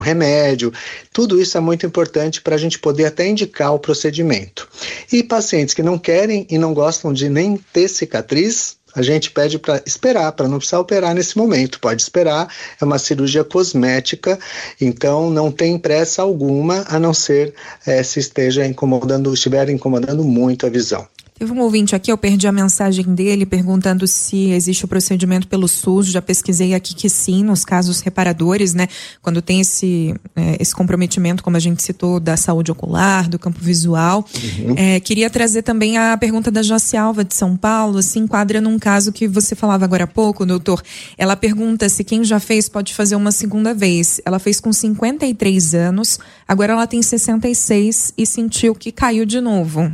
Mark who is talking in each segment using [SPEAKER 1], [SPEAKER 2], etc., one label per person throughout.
[SPEAKER 1] remédio. Tudo isso é muito importante para a gente poder até indicar o procedimento. E pacientes que não querem e não gostam de nem ter cicatriz, a gente pede para esperar, para não precisar operar nesse momento. Pode esperar, é uma cirurgia cosmética, então não tem pressa alguma, a não ser se estiver incomodando muito a visão.
[SPEAKER 2] Teve um ouvinte aqui, eu perdi a mensagem dele, perguntando se existe o procedimento pelo SUS. Já pesquisei aqui que sim, nos casos reparadores, né? Quando tem esse comprometimento, como a gente citou, da saúde ocular, do campo visual. Uhum. Queria trazer também a pergunta da Jocialva de São Paulo, se enquadra num caso que você falava agora há pouco, doutor. Ela pergunta se quem já fez pode fazer uma segunda vez. Ela fez com 53 anos, agora ela tem 66 e sentiu que caiu de novo.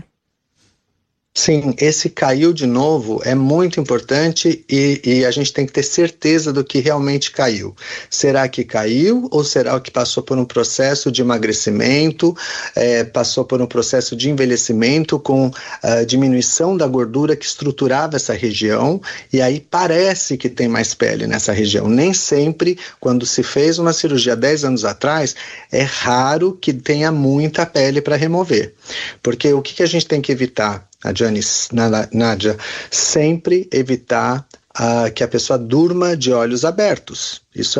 [SPEAKER 1] Sim, esse caiu de novo é muito importante e a gente tem que ter certeza do que realmente caiu. Será que caiu ou será que passou por um processo de emagrecimento, passou por um processo de envelhecimento com diminuição da gordura que estruturava essa região e aí parece que tem mais pele nessa região. Nem sempre, quando se fez uma cirurgia 10 anos atrás, é raro que tenha muita pele para remover. Porque o que a gente tem que evitar? A Janice, Nádia, sempre evitar que a pessoa durma de olhos abertos. Isso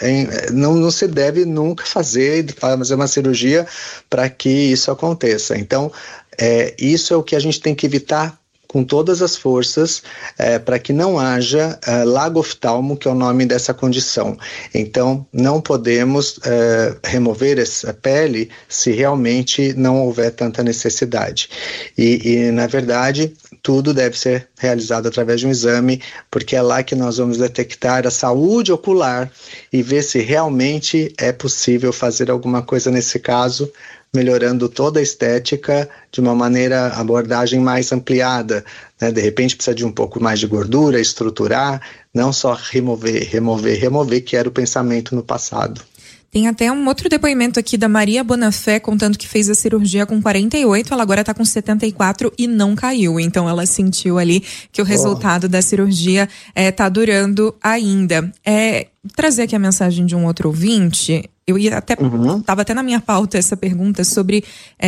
[SPEAKER 1] não se deve nunca fazer uma cirurgia para que isso aconteça. Então, isso é o que a gente tem que evitar com todas as forças, para que não haja lagoftalmo, que é o nome dessa condição. Então, não podemos remover essa pele se realmente não houver tanta necessidade. E, na verdade, tudo deve ser realizado através de um exame, porque é lá que nós vamos detectar a saúde ocular e ver se realmente é possível fazer alguma coisa nesse caso, melhorando toda a estética de uma abordagem mais ampliada, né? De repente precisa de um pouco mais de gordura, estruturar, não só remover, que era o pensamento no passado.
[SPEAKER 2] Tem até um outro depoimento aqui da Maria Bonafé contando que fez a cirurgia com 48, ela agora está com 74 e não caiu. Então ela sentiu ali que o resultado da cirurgia está durando ainda. Trazer aqui a mensagem de um outro ouvinte, eu ia até estava até na minha pauta essa pergunta sobre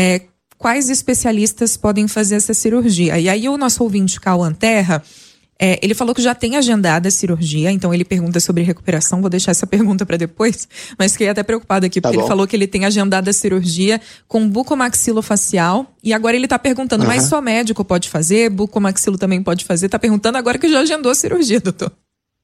[SPEAKER 2] quais especialistas podem fazer essa cirurgia. E aí o nosso ouvinte, Cauã Terra, ele falou que já tem agendada a cirurgia, então ele pergunta sobre recuperação, vou deixar essa pergunta para depois, mas fiquei até preocupado aqui, porque ele falou que ele tem agendada a cirurgia com bucomaxilofacial, e agora ele tá perguntando, mas só médico pode fazer, bucomaxilo também pode fazer, tá perguntando agora que já agendou a cirurgia, doutor.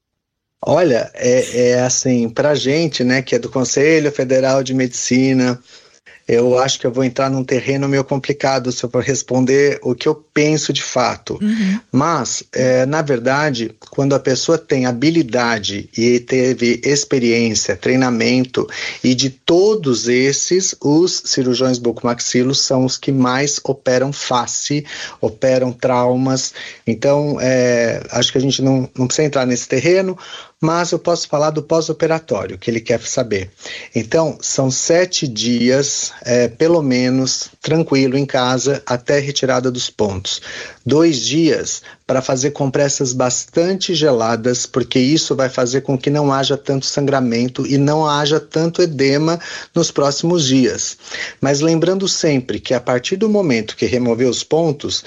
[SPEAKER 1] Olha, assim, pra gente, né, que é do Conselho Federal de Medicina, eu acho que eu vou entrar num terreno meio complicado se eu for responder o que eu penso de fato. Mas, na verdade, quando a pessoa tem habilidade e teve experiência, treinamento, e de todos esses, os cirurgiões bucomaxilos são os que mais operam face, operam traumas. Então, acho que a gente não precisa entrar nesse terreno, mas eu posso falar do pós-operatório, que ele quer saber. Então, são 7 dias, pelo menos, tranquilo em casa, até retirada dos pontos. 2 dias para fazer compressas bastante geladas, porque isso vai fazer com que não haja tanto sangramento e não haja tanto edema nos próximos dias. Mas lembrando sempre que a partir do momento que remover os pontos,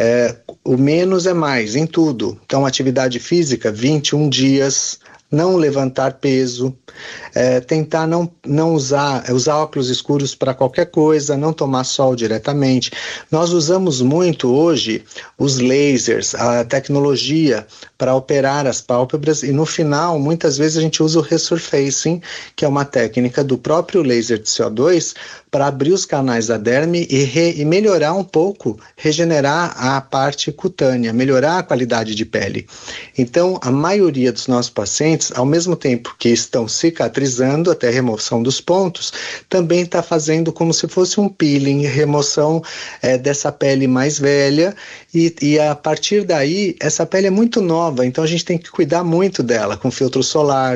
[SPEAKER 1] o menos é mais em tudo. Então, atividade física, 21 dias, não levantar peso, tentar não usar óculos escuros para qualquer coisa, não tomar sol diretamente. Nós usamos muito hoje os lasers, a tecnologia para operar as pálpebras e no final, muitas vezes a gente usa o resurfacing, que é uma técnica do próprio laser de CO2 para abrir os canais da derme e melhorar um pouco, regenerar a parte cutânea, melhorar a qualidade de pele. Então, a maioria dos nossos pacientes, ao mesmo tempo que estão cicatrizando até a remoção dos pontos, também está fazendo como se fosse um peeling, remoção dessa pele mais velha e a partir daí, essa pele é muito nova, então a gente tem que cuidar muito dela, com filtro solar,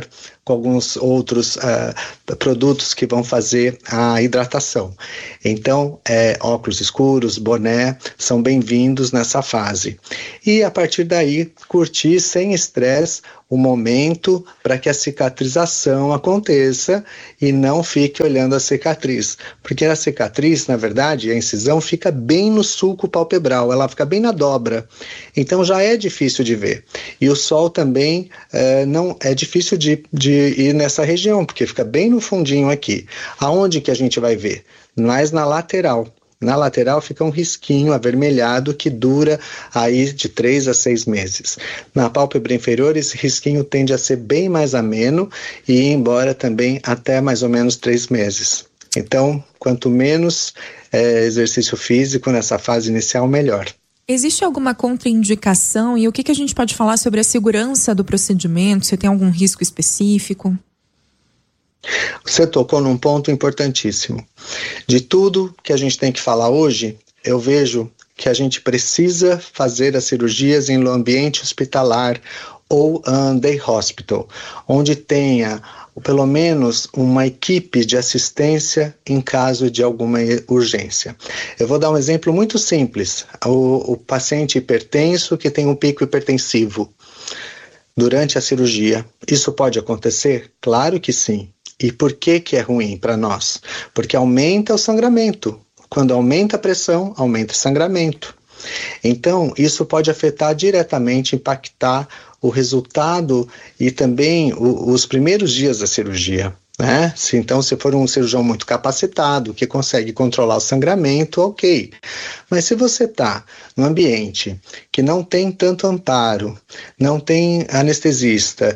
[SPEAKER 1] com alguns outros produtos que vão fazer a hidratação. Então, óculos escuros, boné, são bem-vindos nessa fase. E a partir daí, curtir sem estresse o momento para que a cicatrização aconteça e não fique olhando a cicatriz. Porque a cicatriz, na verdade, a incisão fica bem no sulco palpebral, ela fica bem na dobra. Então já é difícil de ver. E o sol também não é difícil de ir nessa região, porque fica bem no fundinho aqui. Aonde que a gente vai ver? Mais na lateral. Na lateral fica um risquinho avermelhado que dura aí de 3 a 6 meses. Na pálpebra inferior, esse risquinho tende a ser bem mais ameno e ir embora também até mais ou menos 3 meses. Então, quanto menos exercício físico nessa fase inicial, melhor.
[SPEAKER 2] Existe alguma contraindicação e o que a gente pode falar sobre a segurança do procedimento? Você tem algum risco específico?
[SPEAKER 1] Você tocou num ponto importantíssimo. De tudo que a gente tem que falar hoje, eu vejo que a gente precisa fazer as cirurgias em ambiente hospitalar ou day hospital, onde tenha pelo menos uma equipe de assistência em caso de alguma urgência. Eu vou dar um exemplo muito simples. O paciente hipertenso que tem um pico hipertensivo durante a cirurgia. Isso pode acontecer? Claro que sim. E por que é ruim para nós? Porque aumenta o sangramento. Quando aumenta a pressão, aumenta o sangramento. Então, isso pode afetar diretamente, impactar o resultado e também os primeiros dias da cirurgia. Né? Então, se for um cirurgião muito capacitado, que consegue controlar o sangramento, ok. Mas se você está num ambiente que não tem tanto amparo, não tem anestesista,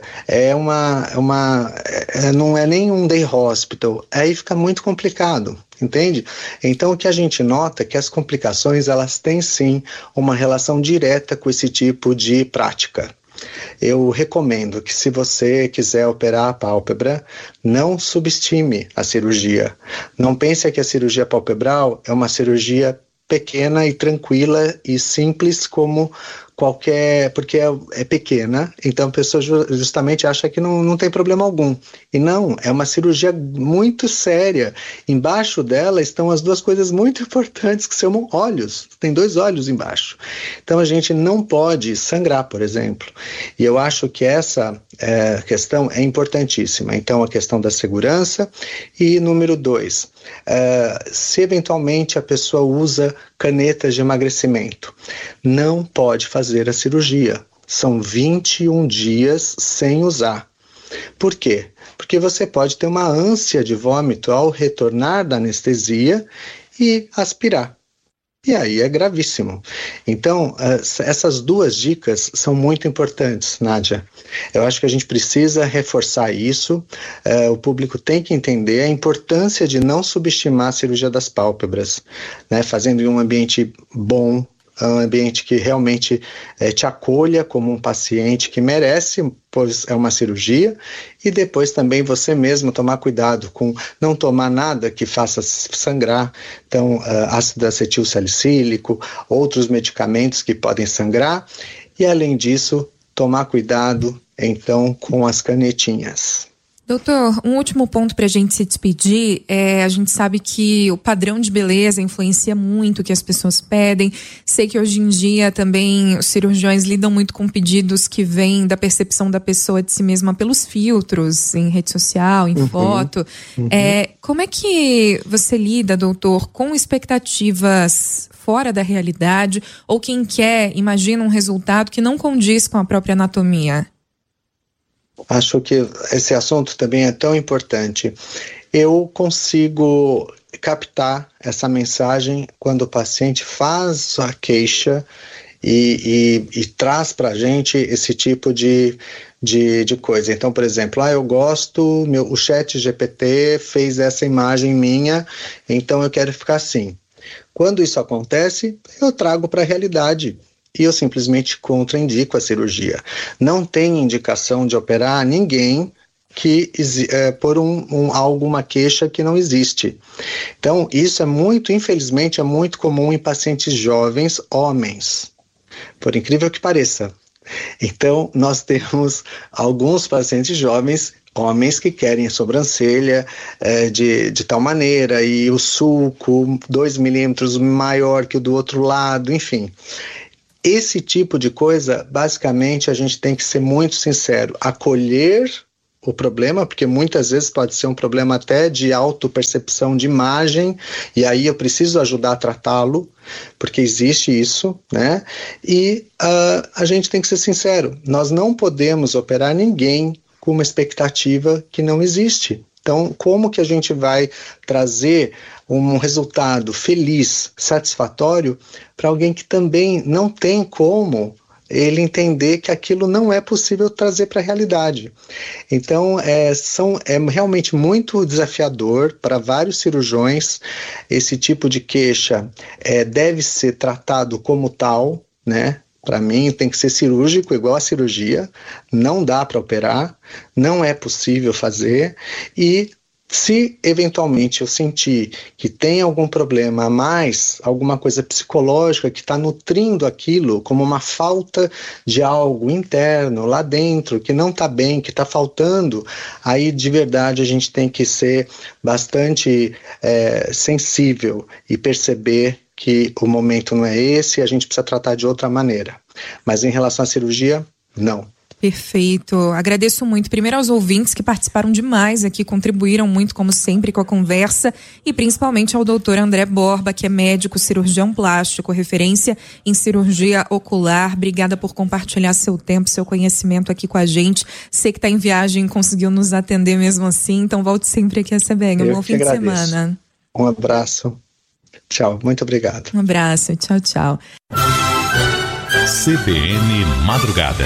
[SPEAKER 1] não é nem um day hospital, aí fica muito complicado. Entende? Então, o que a gente nota é que as complicações, elas têm sim uma relação direta com esse tipo de prática. Eu recomendo que, se você quiser operar a pálpebra, não subestime a cirurgia. Não pense que a cirurgia palpebral é uma cirurgia pequena e tranquila e simples como qualquer, porque é pequena, então a pessoa justamente acha que não tem problema algum. E não, é uma cirurgia muito séria. Embaixo dela estão as duas coisas muito importantes, que são olhos. Tem 2 olhos embaixo. Então a gente não pode sangrar, por exemplo. E eu acho que essa questão é importantíssima. Então, a questão da segurança. E número 2, se eventualmente a pessoa usa canetas de emagrecimento, não pode fazer a cirurgia. São 21 dias sem usar. Por quê? Porque você pode ter uma ânsia de vômito ao retornar da anestesia e aspirar. E aí é gravíssimo. Então, essas 2 dicas são muito importantes, Nádia. Eu acho que a gente precisa reforçar isso. O público tem que entender a importância de não subestimar a cirurgia das pálpebras, né? Fazendo em um ambiente bom, um ambiente que realmente te acolha como um paciente que merece, pois é uma cirurgia, e depois também você mesmo tomar cuidado com não tomar nada que faça sangrar, então ácido acetil salicílico, outros medicamentos que podem sangrar, e além disso, tomar cuidado então com as canetinhas.
[SPEAKER 2] Doutor, um último ponto para a gente se despedir a gente sabe que o padrão de beleza influencia muito o que as pessoas pedem. Sei que hoje em dia também os cirurgiões lidam muito com pedidos que vêm da percepção da pessoa de si mesma pelos filtros em rede social, em foto. Como é que você lida, doutor, com expectativas fora da realidade ou quem imagina um resultado que não condiz com a própria anatomia?
[SPEAKER 1] Acho que esse assunto também é tão importante. Eu consigo captar essa mensagem quando o paciente faz a queixa e traz para a gente esse tipo de coisa. Então, por exemplo, eu gosto, o ChatGPT fez essa imagem minha, então eu quero ficar assim. Quando isso acontece, eu trago para a realidade. E eu simplesmente contraindico a cirurgia. Não tem indicação de operar ninguém que por alguma queixa que não existe. Então, isso infelizmente, é muito comum em pacientes jovens, homens, por incrível que pareça. Então, nós temos alguns pacientes jovens, homens que querem a sobrancelha de tal maneira, e o sulco 2 milímetros maior que o do outro lado, enfim. Esse tipo de coisa, basicamente, a gente tem que ser muito sincero, acolher o problema, porque muitas vezes pode ser um problema até de autopercepção de imagem, e aí eu preciso ajudar a tratá-lo, porque existe isso, né? E a gente tem que ser sincero, nós não podemos operar ninguém com uma expectativa que não existe. Então, como que a gente vai trazer um resultado feliz, satisfatório, para alguém que também não tem como ele entender que aquilo não é possível trazer para a realidade? Então, é realmente muito desafiador para vários cirurgiões. Esse tipo de queixa deve ser tratado como tal, né? Para mim tem que ser cirúrgico, igual a cirurgia, não dá para operar, não é possível fazer, e se eventualmente eu sentir que tem algum problema a mais, alguma coisa psicológica que está nutrindo aquilo, como uma falta de algo interno lá dentro, que não está bem, que está faltando, aí de verdade a gente tem que ser bastante sensível e perceber que o momento não é esse e a gente precisa tratar de outra maneira. Mas em relação à cirurgia, não.
[SPEAKER 2] Perfeito. Agradeço muito, primeiro aos ouvintes que participaram demais aqui, contribuíram muito, como sempre, com a conversa, e principalmente ao doutor André Borba, que é médico, cirurgião plástico, referência em cirurgia ocular. Obrigada por compartilhar seu tempo, seu conhecimento aqui com a gente. Sei que está em viagem e conseguiu nos atender mesmo assim, então volte sempre aqui a CBN. Um bom fim de semana.
[SPEAKER 1] Um abraço. Tchau, muito obrigado.
[SPEAKER 2] Um abraço, tchau, tchau.
[SPEAKER 3] CBN Madrugada.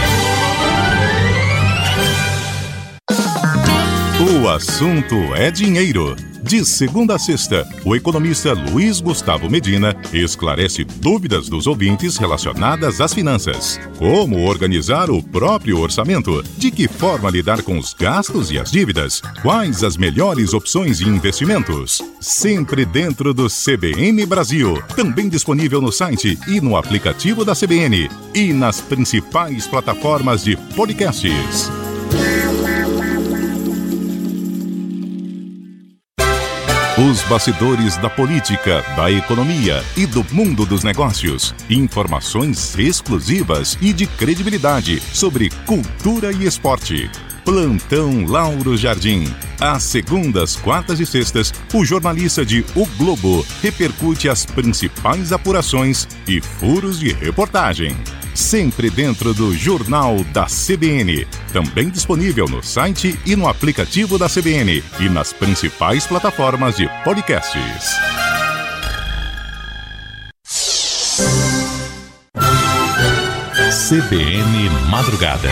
[SPEAKER 3] O assunto é dinheiro. De segunda a sexta, o economista Luiz Gustavo Medina esclarece dúvidas dos ouvintes relacionadas às finanças. Como organizar o próprio orçamento? De que forma lidar com os gastos e as dívidas? Quais as melhores opções de investimentos? Sempre dentro do CBN Brasil. Também disponível no site e no aplicativo da CBN. E nas principais plataformas de podcasts. Os bastidores da política, da economia e do mundo dos negócios. Informações exclusivas e de credibilidade sobre cultura e esporte. Plantão Lauro Jardim. Às segundas, quartas e sextas, o jornalista de O Globo repercute as principais apurações e furos de reportagem. Sempre dentro do Jornal da CBN. Também disponível no site e no aplicativo da CBN e nas principais plataformas de podcasts. CBN Madrugada.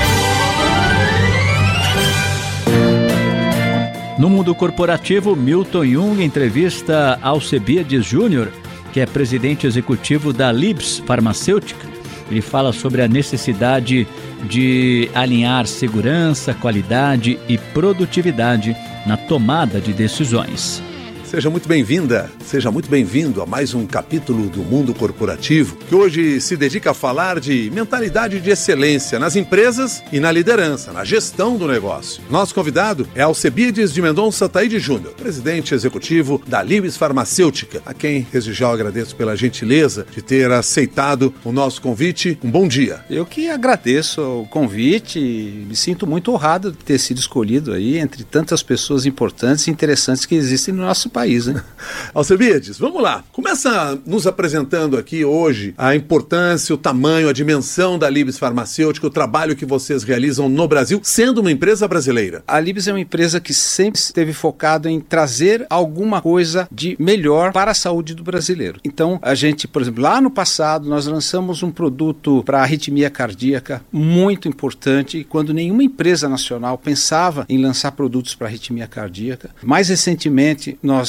[SPEAKER 4] No mundo corporativo, Milton Jung entrevista Alcebiades Júnior, que é presidente executivo da Libs Farmacêutica. Ele fala sobre a necessidade de alinhar segurança, qualidade e produtividade na tomada de decisões.
[SPEAKER 5] Seja muito bem-vinda, seja muito bem-vindo a mais um capítulo do Mundo Corporativo, que hoje se dedica a falar de mentalidade de excelência nas empresas e na liderança, na gestão do negócio. Nosso convidado é Alcebiades de Mendonça Taide Júnior, presidente executivo da Libs Farmacêutica, a quem desde já agradeço pela gentileza de ter aceitado o nosso convite. Um bom dia.
[SPEAKER 6] Eu que agradeço o convite e me sinto muito honrado de ter sido escolhido aí entre tantas pessoas importantes e interessantes que existem no nosso país.
[SPEAKER 5] Alcebiades, vamos lá. Começa nos apresentando aqui hoje a importância, o tamanho, a dimensão da Libs Farmacêutica, o trabalho que vocês realizam no Brasil, sendo uma empresa brasileira.
[SPEAKER 6] A Libs é uma empresa que sempre esteve focada em trazer alguma coisa de melhor para a saúde do brasileiro. Então, a gente, por exemplo, lá no passado, nós lançamos um produto para arritmia cardíaca muito importante, quando nenhuma empresa nacional pensava em lançar produtos para arritmia cardíaca. Mais recentemente, nós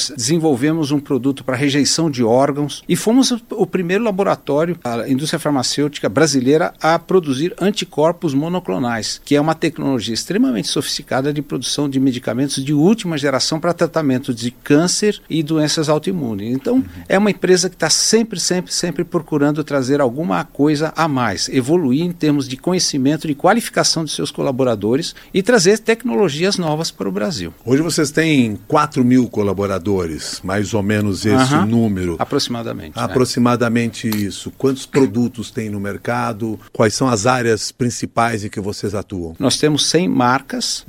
[SPEAKER 6] nós desenvolvemos um produto para rejeição de órgãos e fomos o primeiro laboratório, a indústria farmacêutica brasileira, a produzir anticorpos monoclonais, que é uma tecnologia extremamente sofisticada de produção de medicamentos de última geração para tratamento de câncer e doenças autoimunes. Então, é uma empresa que está sempre procurando trazer alguma coisa a mais, evoluir em termos de conhecimento, de qualificação de seus colaboradores e trazer tecnologias novas para o Brasil.
[SPEAKER 5] Hoje vocês têm 4.000 colaboradores, mais ou menos esse número.
[SPEAKER 6] Aproximadamente.
[SPEAKER 5] Aproximadamente isso. Quantos produtos tem no mercado? Quais são as áreas principais em que vocês atuam?
[SPEAKER 6] Nós temos 100 marcas,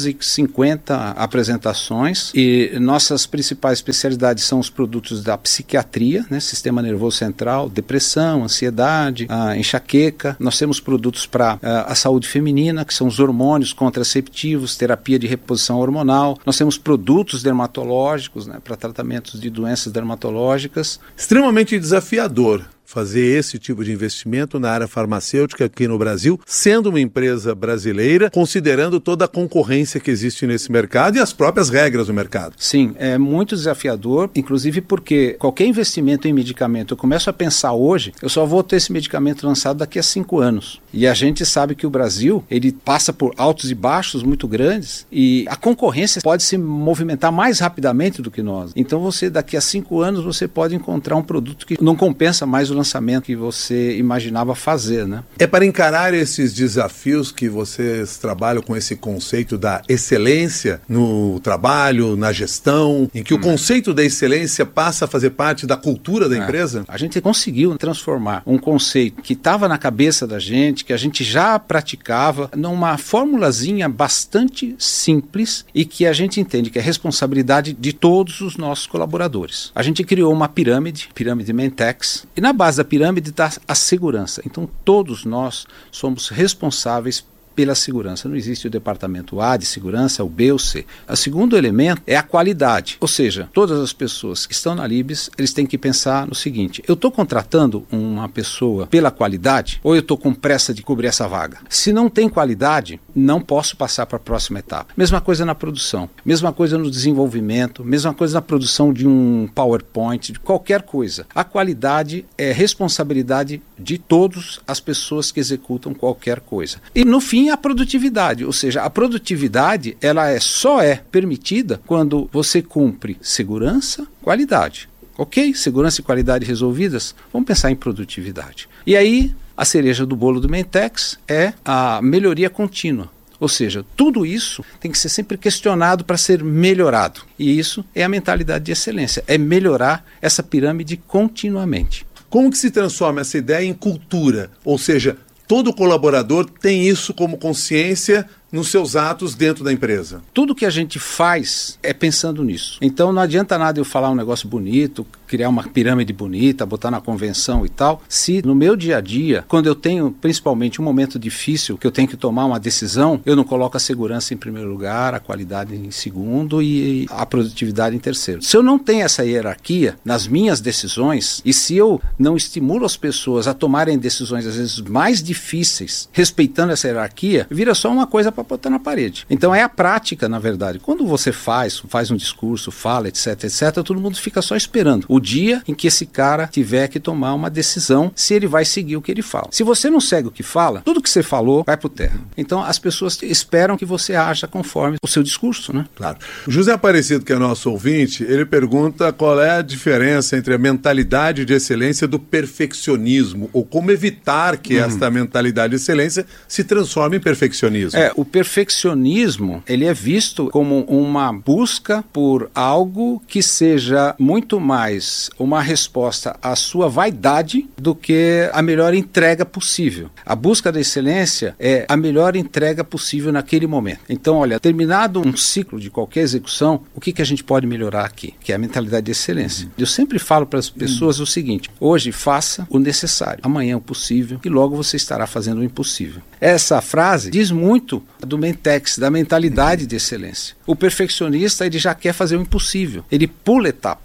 [SPEAKER 6] 250 apresentações e nossas principais especialidades são os produtos da psiquiatria, né, sistema nervoso central, depressão, ansiedade, enxaqueca. Nós temos produtos para a saúde feminina, que são os hormônios contraceptivos, terapia de reposição hormonal. Nós temos produtos dermatológicos, né, para tratamentos de doenças dermatológicas.
[SPEAKER 5] Extremamente desafiador fazer esse tipo de investimento na área farmacêutica aqui no Brasil, sendo uma empresa brasileira, considerando toda a concorrência que existe nesse mercado e as próprias regras do mercado.
[SPEAKER 6] Sim, é muito desafiador, inclusive porque qualquer investimento em medicamento, eu começo a pensar hoje, eu só vou ter esse medicamento lançado daqui a 5 anos. E a gente sabe que o Brasil, ele passa por altos e baixos muito grandes e a concorrência pode se movimentar mais rapidamente do que nós. Então você, daqui a 5 anos, você pode encontrar um produto que não compensa mais o lançamento que você imaginava fazer, né?
[SPEAKER 5] É para encarar esses desafios que vocês trabalham com esse conceito da excelência no trabalho, na gestão, em que o conceito da excelência passa a fazer parte da cultura da empresa?
[SPEAKER 6] A gente conseguiu transformar um conceito que estava na cabeça da gente, que a gente já praticava, numa formulazinha bastante simples e que a gente entende que é responsabilidade de todos os nossos colaboradores. A gente criou uma pirâmide Mentex, e na base da pirâmide está a segurança. Então todos nós somos responsáveis pela segurança. Não existe o departamento A de segurança, o B ou C. O segundo elemento é a qualidade. Ou seja, todas as pessoas que estão na Libs, eles têm que pensar no seguinte: eu estou contratando uma pessoa pela qualidade ou eu estou com pressa de cobrir essa vaga? Se não tem qualidade, não posso passar para a próxima etapa. Mesma coisa na produção, mesma coisa no desenvolvimento, mesma coisa na produção de um PowerPoint, de qualquer coisa. A qualidade é responsabilidade de todas as pessoas que executam qualquer coisa. E no fim, a produtividade, ou seja, a produtividade ela só é permitida quando você cumpre segurança, qualidade. Ok? Segurança e qualidade resolvidas, vamos pensar em produtividade. E aí, a cereja do bolo do Mentex é a melhoria contínua. Ou seja, tudo isso tem que ser sempre questionado para ser melhorado. E isso é a mentalidade de excelência, é melhorar essa pirâmide continuamente.
[SPEAKER 5] Como que se transforma essa ideia em cultura? Ou seja, todo colaborador tem isso como consciência nos seus atos dentro da empresa.
[SPEAKER 6] Tudo que a gente faz é pensando nisso. Então não adianta nada eu falar um negócio bonito, criar uma pirâmide bonita, botar na convenção e tal, se no meu dia a dia, quando eu tenho principalmente um momento difícil, que eu tenho que tomar uma decisão, eu não coloco a segurança em primeiro lugar, a qualidade em segundo e a produtividade em terceiro. Se eu não tenho essa hierarquia nas minhas decisões e se eu não estimulo as pessoas a tomarem decisões às vezes mais difíceis, respeitando essa hierarquia, vira só uma coisa para botar na parede. Então é a prática, na verdade. Quando você faz um discurso, fala, etc, todo mundo fica só esperando o dia em que esse cara tiver que tomar uma decisão se ele vai seguir o que ele fala. Se você não segue o que fala, tudo que você falou vai pro terra. Então as pessoas esperam que você haja conforme o seu discurso, né?
[SPEAKER 5] Claro. O José Aparecido, que é nosso ouvinte, ele pergunta qual é a diferença entre a mentalidade de excelência do perfeccionismo, ou como evitar que esta mentalidade de excelência se transforme em perfeccionismo.
[SPEAKER 6] O perfeccionismo, ele é visto como uma busca por algo que seja muito mais uma resposta à sua vaidade do que a melhor entrega possível. A busca da excelência é a melhor entrega possível naquele momento. Então, olha, terminado um ciclo de qualquer execução, o que a gente pode melhorar aqui? Que é a mentalidade de excelência. Eu sempre falo para as pessoas o seguinte: hoje faça o necessário, amanhã o possível e logo você estará fazendo o impossível. Essa frase diz muito do Mentex, da mentalidade de excelência. O perfeccionista, ele já quer fazer o impossível, ele pula etapas.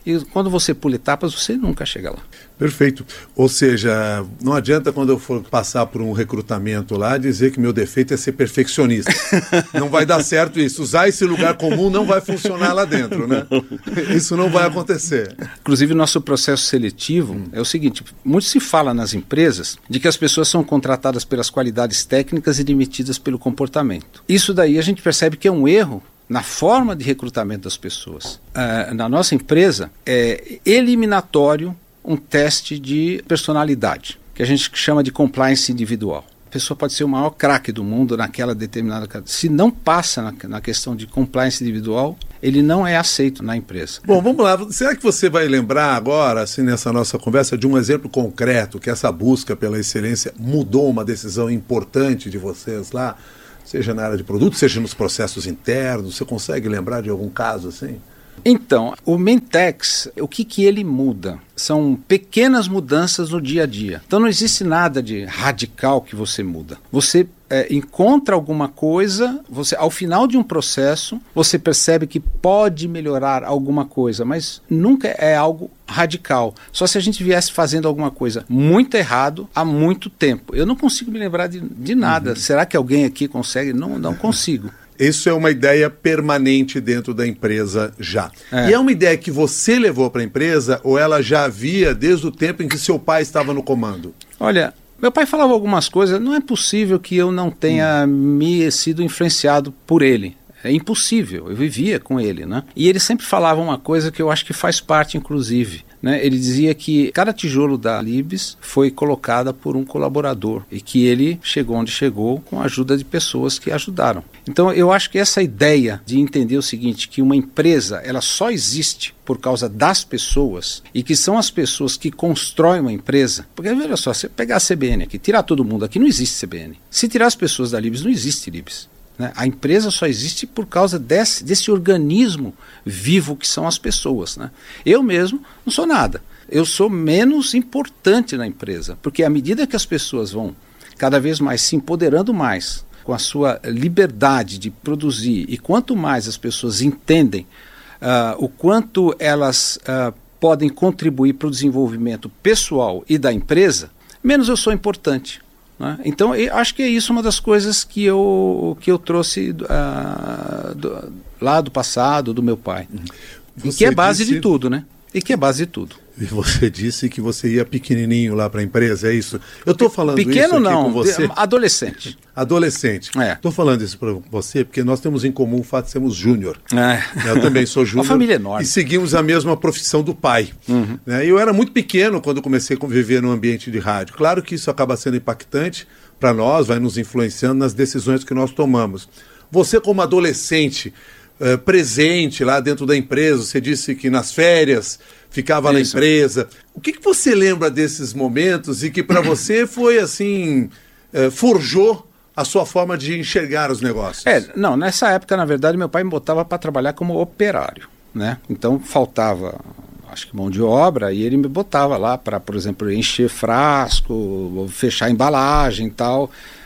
[SPEAKER 6] E quando você pula etapas, você nunca chega lá.
[SPEAKER 5] Perfeito. Ou seja, não adianta quando eu for passar por um recrutamento lá dizer que meu defeito é ser perfeccionista. Não vai dar certo isso. Usar esse lugar comum não vai funcionar lá dentro, né? Isso não vai acontecer.
[SPEAKER 6] Inclusive, o nosso processo seletivo é o seguinte, muito se fala nas empresas de que as pessoas são contratadas pelas qualidades técnicas e demitidas pelo comportamento. Isso daí a gente percebe que é um erro na forma de recrutamento das pessoas. Na nossa empresa, é eliminatório um teste de personalidade, que a gente chama de compliance individual. A pessoa pode ser o maior craque do mundo naquela determinada... Se não passa na questão de compliance individual, ele não é aceito na empresa.
[SPEAKER 5] Bom, vamos lá. Será que você vai lembrar agora, assim, nessa nossa conversa, de um exemplo concreto que essa busca pela excelência mudou uma decisão importante de vocês lá? Seja na área de produto, seja nos processos internos, você consegue lembrar de algum caso assim?
[SPEAKER 6] Então, o Mentex, o que ele muda? São pequenas mudanças no dia a dia. Então não existe nada de radical que você muda. Você encontra alguma coisa, ao final de um processo, você percebe que pode melhorar alguma coisa, mas nunca é algo radical. Só se a gente viesse fazendo alguma coisa muito errado há muito tempo. Eu não consigo me lembrar de nada. Será que alguém aqui consegue? Não consigo.
[SPEAKER 5] Isso é uma ideia permanente dentro da empresa já. E é uma ideia que você levou para a empresa ou ela já havia desde o tempo em que seu pai estava no comando?
[SPEAKER 6] Olha, meu pai falava algumas coisas, não é possível que eu não tenha me sido influenciado por ele. É impossível, eu vivia com ele, né? E ele sempre falava uma coisa que eu acho que faz parte, inclusive, né? Ele dizia que cada tijolo da Libs foi colocada por um colaborador e que ele chegou onde chegou com a ajuda de pessoas que ajudaram. Então eu acho que essa ideia de entender o seguinte, que uma empresa ela só existe por causa das pessoas e que são as pessoas que constroem uma empresa, porque veja só, você pegar a CBN aqui, tirar todo mundo aqui, não existe CBN. Se tirar as pessoas da Libs, não existe Libs. A empresa só existe por causa desse organismo vivo que são as pessoas, né? Eu mesmo não sou nada. Eu sou menos importante na empresa, porque à medida que as pessoas vão cada vez mais se empoderando mais com a sua liberdade de produzir, e quanto mais as pessoas entendem o quanto elas podem contribuir para o desenvolvimento pessoal e da empresa, menos eu sou importante. Então, eu acho que é isso uma das coisas que eu trouxe lá do passado, do meu pai. E que é base de tudo, né? E que é base de tudo.
[SPEAKER 5] E você disse que você ia pequenininho lá para a empresa, é isso? Eu estou falando
[SPEAKER 6] pequeno
[SPEAKER 5] isso aqui
[SPEAKER 6] não,
[SPEAKER 5] com você...
[SPEAKER 6] adolescente.
[SPEAKER 5] Adolescente. Estou falando isso para você porque nós temos em comum o fato de sermos júnior. Eu também sou júnior.
[SPEAKER 6] Uma família enorme.
[SPEAKER 5] E seguimos a mesma profissão do pai. Eu era muito pequeno quando comecei a conviver no ambiente de rádio. Claro que isso acaba sendo impactante para nós, vai nos influenciando nas decisões que nós tomamos. Você como adolescente, presente lá dentro da empresa, você disse que nas férias ficava na empresa. O que você lembra desses momentos e que para você foi assim, forjou a sua forma de enxergar os negócios?
[SPEAKER 6] Não, nessa época, na verdade, meu pai me botava para trabalhar como operário, né? Então faltava, acho que mão de obra, e ele me botava lá para, por exemplo, encher frasco, fechar embalagem e tal.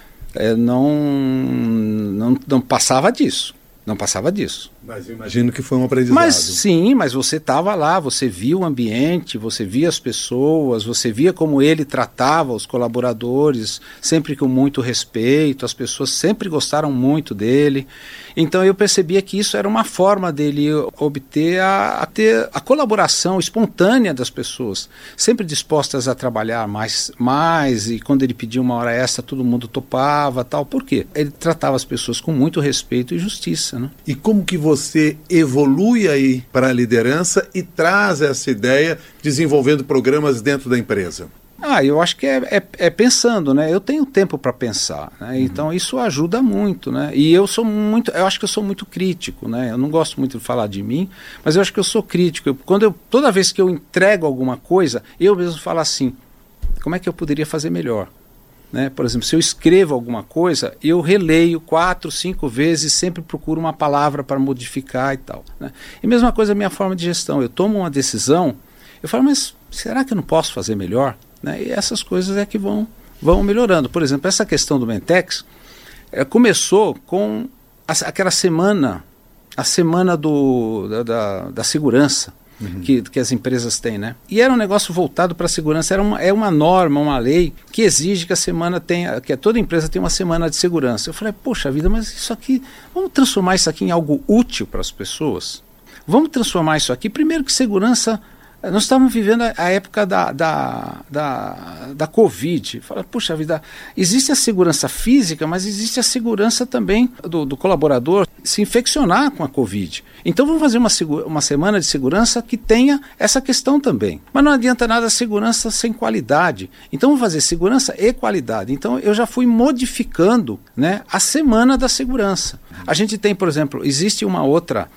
[SPEAKER 6] Não passava disso. Não passava disso.
[SPEAKER 5] Mas eu imagino que foi um aprendizado.
[SPEAKER 6] Mas você estava lá, você via o ambiente, você via as pessoas, você via como ele tratava os colaboradores, sempre com muito respeito, as pessoas sempre gostaram muito dele. Então eu percebia que isso era uma forma dele obter ter a colaboração espontânea das pessoas, sempre dispostas a trabalhar mais, e quando ele pedia uma hora extra, todo mundo topava, tal. Por quê? Ele tratava as pessoas com muito respeito e justiça, né?
[SPEAKER 5] E como que você evolui aí para a liderança e traz essa ideia desenvolvendo programas dentro da empresa?
[SPEAKER 6] Eu acho que é pensando, né? Eu tenho tempo para pensar, né? Então isso ajuda muito, né? E eu acho que eu sou muito crítico, né? Eu não gosto muito de falar de mim, mas eu acho que eu sou crítico. Toda vez que eu entrego alguma coisa, eu mesmo falo assim, como é que eu poderia fazer melhor? Né? Por exemplo, se eu escrevo alguma coisa, eu releio 4, 5 vezes, sempre procuro uma palavra para modificar e tal, né? E mesma coisa a minha forma de gestão, eu tomo uma decisão, eu falo, mas será que eu não posso fazer melhor? Né? E essas coisas é que vão melhorando. Por exemplo, essa questão do Mentex começou com aquela semana, a semana da segurança. que as empresas têm, né? E era um negócio voltado para a segurança, é uma norma, uma lei que exige que a semana tenha, que toda empresa tenha uma semana de segurança. Eu falei, poxa vida, mas isso aqui, vamos transformar isso aqui em algo útil para as pessoas? Vamos transformar isso aqui, primeiro que segurança, nós estávamos vivendo a época da Covid. Fala, puxa vida, existe a segurança física, mas existe a segurança também do colaborador se infeccionar com a Covid. Então vamos fazer uma semana de segurança que tenha essa questão também. Mas não adianta nada segurança sem qualidade. Então vamos fazer segurança e qualidade. Então eu já fui modificando, né, a semana da segurança. A gente tem, por exemplo, existe uma outra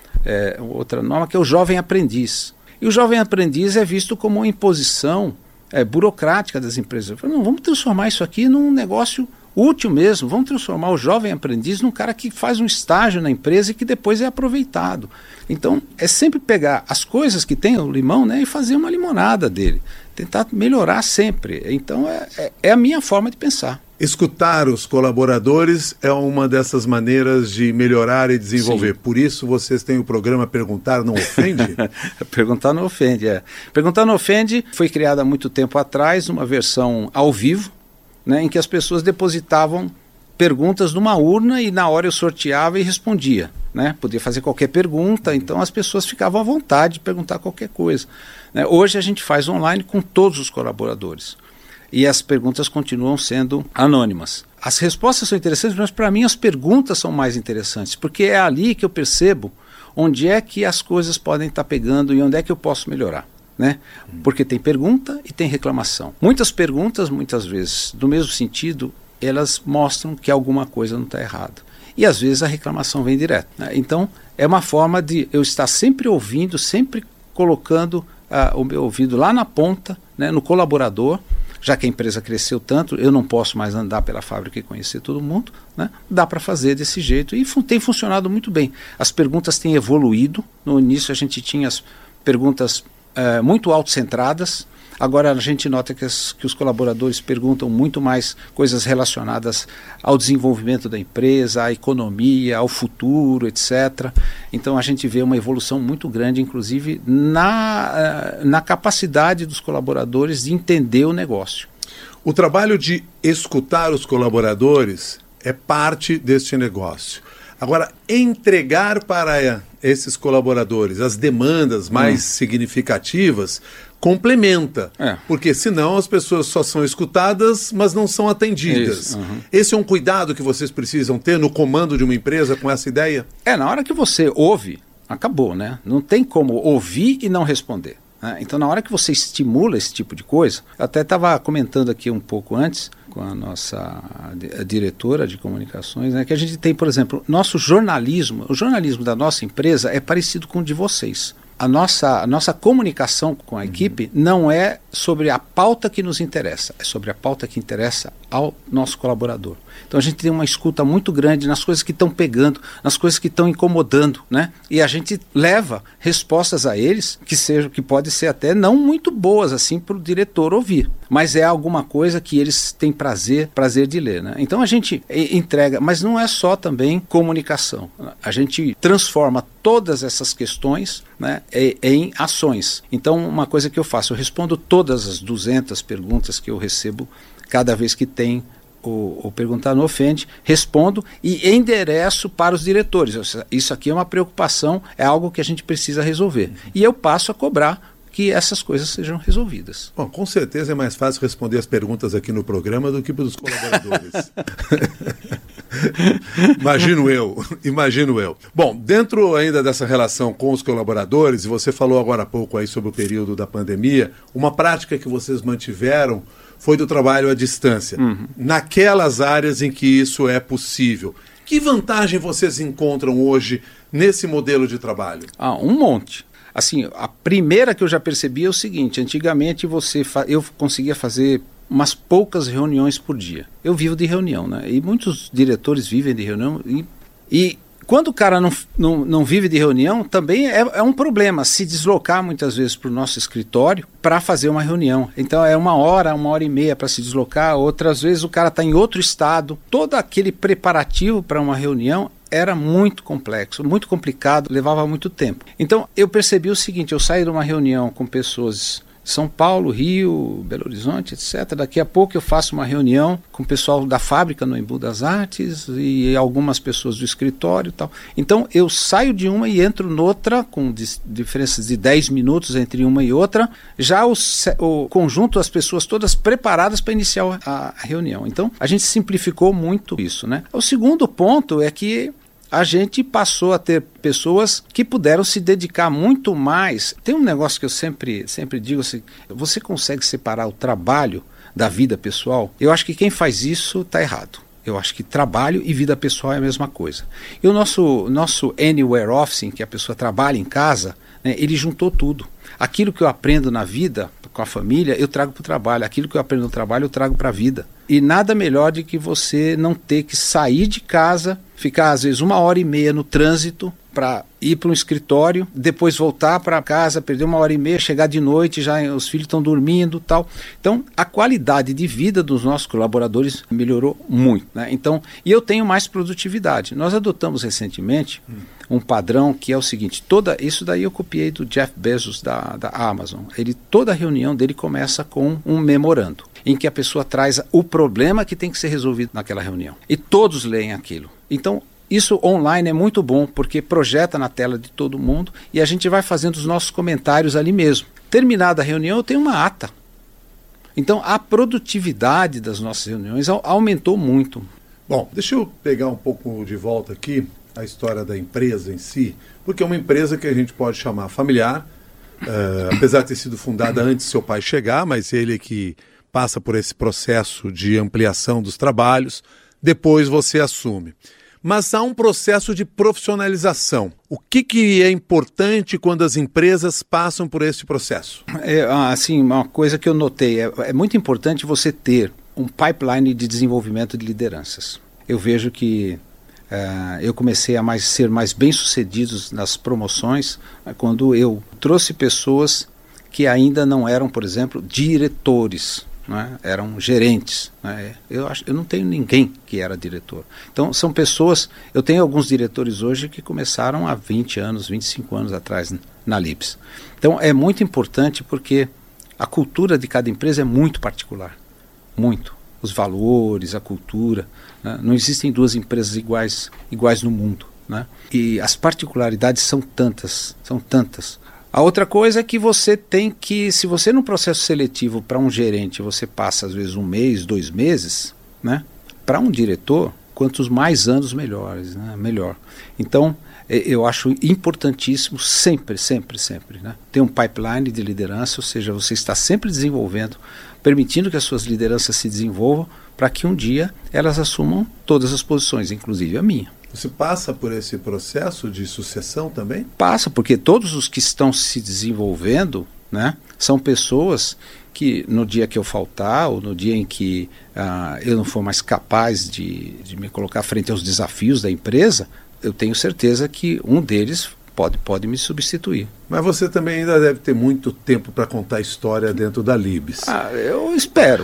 [SPEAKER 6] norma que é o jovem aprendiz. E o jovem aprendiz é visto como uma imposição burocrática das empresas. Eu falei, não, vamos transformar isso aqui num negócio útil mesmo. Vamos transformar o jovem aprendiz num cara que faz um estágio na empresa e que depois é aproveitado. Então, é sempre pegar as coisas que tem o limão, né, e fazer uma limonada dele. Tentar melhorar sempre. Então, é a minha forma de pensar.
[SPEAKER 5] Escutar os colaboradores é uma dessas maneiras de melhorar e desenvolver. Sim. Por isso vocês têm o programa Perguntar Não Ofende?
[SPEAKER 6] Perguntar Não Ofende, Perguntar Não Ofende foi criada há muito tempo atrás, uma versão ao vivo, né, em que as pessoas depositavam perguntas numa urna e na hora eu sorteava e respondia. Né? Podia fazer qualquer pergunta, então as pessoas ficavam à vontade de perguntar qualquer coisa. Né? Hoje a gente faz online com todos os colaboradores. E as perguntas continuam sendo anônimas. As respostas são interessantes, mas para mim as perguntas são mais interessantes, porque é ali que eu percebo onde é que as coisas podem estar pegando e onde é que eu posso melhorar. Né? Porque tem pergunta e tem reclamação. Muitas perguntas, muitas vezes, do mesmo sentido, elas mostram que alguma coisa não está errada. E às vezes a reclamação vem direto. Né? Então é uma forma de eu estar sempre ouvindo, sempre colocando o meu ouvido lá na ponta, né, no colaborador. Já que a empresa cresceu tanto, eu não posso mais andar pela fábrica e conhecer todo mundo, né? Dá para fazer desse jeito e tem funcionado muito bem. As perguntas têm evoluído. No início a gente tinha as perguntas muito autocentradas. Agora a gente nota que os colaboradores perguntam muito mais coisas relacionadas ao desenvolvimento da empresa, à economia, ao futuro, etc. Então a gente vê uma evolução muito grande, inclusive na capacidade dos colaboradores de entender o negócio.
[SPEAKER 5] O trabalho de escutar os colaboradores é parte deste negócio. Agora, entregar para esses colaboradores as demandas mais significativas complementa, porque senão as pessoas só são escutadas, mas não são atendidas. Esse é um cuidado que vocês precisam ter no comando de uma empresa com essa ideia?
[SPEAKER 6] Na hora que você ouve, acabou, né? Não tem como ouvir e não responder. Então, na hora que você estimula esse tipo de coisa, eu até estava comentando aqui um pouco antes com a nossa diretora de comunicações, né, que a gente tem, por exemplo, nosso jornalismo, o jornalismo da nossa empresa é parecido com o de vocês. A nossa comunicação com a equipe não é sobre a pauta que nos interessa, é sobre a pauta que interessa ao nosso colaborador. Então a gente tem uma escuta muito grande nas coisas que estão pegando, nas coisas que estão incomodando, né? E a gente leva respostas a eles que podem ser até não muito boas assim para o diretor ouvir, mas é alguma coisa que eles têm prazer de ler, né? Então a gente entrega, mas não é só também comunicação. A gente transforma todas essas questões, né, em ações. Então uma coisa que eu faço, eu respondo todas as 200 perguntas que eu recebo cada vez que tem o Perguntar Não Ofende, respondo e endereço para os diretores. Isso aqui é uma preocupação, é algo que a gente precisa resolver. E eu passo a cobrar que essas coisas sejam resolvidas.
[SPEAKER 5] Bom, com certeza é mais fácil responder as perguntas aqui no programa do que para os colaboradores. Imagino eu. Bom, dentro ainda dessa relação com os colaboradores, e você falou agora há pouco aí sobre o período da pandemia, uma prática que vocês mantiveram foi do trabalho à distância, naquelas áreas em que isso é possível. Que vantagem vocês encontram hoje nesse modelo de trabalho?
[SPEAKER 6] Um monte. Assim, a primeira que eu já percebi é o seguinte: antigamente eu conseguia fazer umas poucas reuniões por dia. Eu vivo de reunião, né? E muitos diretores vivem de reunião e Quando o cara não vive de reunião, também é um problema se deslocar muitas vezes para o nosso escritório para fazer uma reunião. Então é 1 hora e meia para se deslocar, outras vezes o cara está em outro estado. Todo aquele preparativo para uma reunião era muito complexo, muito complicado, levava muito tempo. Então eu percebi o seguinte, eu saí de uma reunião com pessoas de São Paulo, Rio, Belo Horizonte, etc. Daqui a pouco eu faço uma reunião com o pessoal da fábrica no Embu das Artes e algumas pessoas do escritório e tal. Então eu saio de uma e entro noutra, com diferenças de 10 minutos entre uma e outra, já o conjunto, as pessoas todas preparadas para iniciar a reunião. Então a gente simplificou muito isso, né? O segundo ponto é que a gente passou a ter pessoas que puderam se dedicar muito mais. Tem um negócio que eu sempre digo assim, você consegue separar o trabalho da vida pessoal? Eu acho que quem faz isso está errado. Eu acho que trabalho e vida pessoal é a mesma coisa. E o nosso Anywhere Office, em que a pessoa trabalha em casa, né, ele juntou tudo. Aquilo que eu aprendo na vida, com a família, eu trago para o trabalho. Aquilo que eu aprendo no trabalho, eu trago para a vida. E nada melhor do que você não ter que sair de casa, ficar às vezes 1 hora e meia no trânsito para ir para um escritório, depois voltar para casa, perder 1 hora e meia, chegar de noite, já os filhos estão dormindo, tal. Então a qualidade de vida dos nossos colaboradores melhorou muito, né? Então, e eu tenho mais produtividade. Nós adotamos recentemente um padrão que é o seguinte, isso daí eu copiei do Jeff Bezos da Amazon. Toda a reunião dele começa com um memorando, em que a pessoa traz o problema que tem que ser resolvido naquela reunião. E todos leem aquilo. Então, isso online é muito bom, porque projeta na tela de todo mundo e a gente vai fazendo os nossos comentários ali mesmo. Terminada a reunião, eu tenho uma ata. Então, a produtividade das nossas reuniões aumentou muito.
[SPEAKER 5] Bom, deixa eu pegar um pouco de volta aqui a história da empresa em si, porque é uma empresa que a gente pode chamar familiar, apesar de ter sido fundada antes do seu pai chegar, mas ele que passa por esse processo de ampliação dos trabalhos, depois você assume. Mas há um processo de profissionalização. O que é importante quando as empresas passam por esse processo?
[SPEAKER 6] Assim, uma coisa que eu notei, é muito importante você ter um pipeline de desenvolvimento de lideranças. Eu vejo que eu comecei a ser mais bem-sucedidos nas promoções quando eu trouxe pessoas que ainda não eram, por exemplo, diretores, né? Eram gerentes, né? Eu não tenho ninguém que era diretor. Então são pessoas, eu tenho alguns diretores hoje que começaram há 20 anos, 25 anos atrás na Libs. Então é muito importante porque a cultura de cada empresa é muito particular, muito. Os valores, a cultura, né? Não existem duas empresas iguais no mundo, né? E as particularidades são tantas. A outra coisa é que você tem que, se você no processo seletivo para um gerente, você passa às vezes 1 mês, 2 meses, né? Para um diretor, quantos mais anos melhores, né? Melhor. Então, eu acho importantíssimo sempre, né? Ter um pipeline de liderança, ou seja, você está sempre desenvolvendo, permitindo que as suas lideranças se desenvolvam para que um dia elas assumam todas as posições, inclusive a minha.
[SPEAKER 5] Você passa por esse processo de sucessão também?
[SPEAKER 6] Passa, porque todos os que estão se desenvolvendo, né, são pessoas que no dia que eu faltar ou no dia em que eu não for mais capaz de me colocar frente aos desafios da empresa, eu tenho certeza que um deles pode me substituir.
[SPEAKER 5] Mas você também ainda deve ter muito tempo para contar história dentro da Libs.
[SPEAKER 6] Eu espero.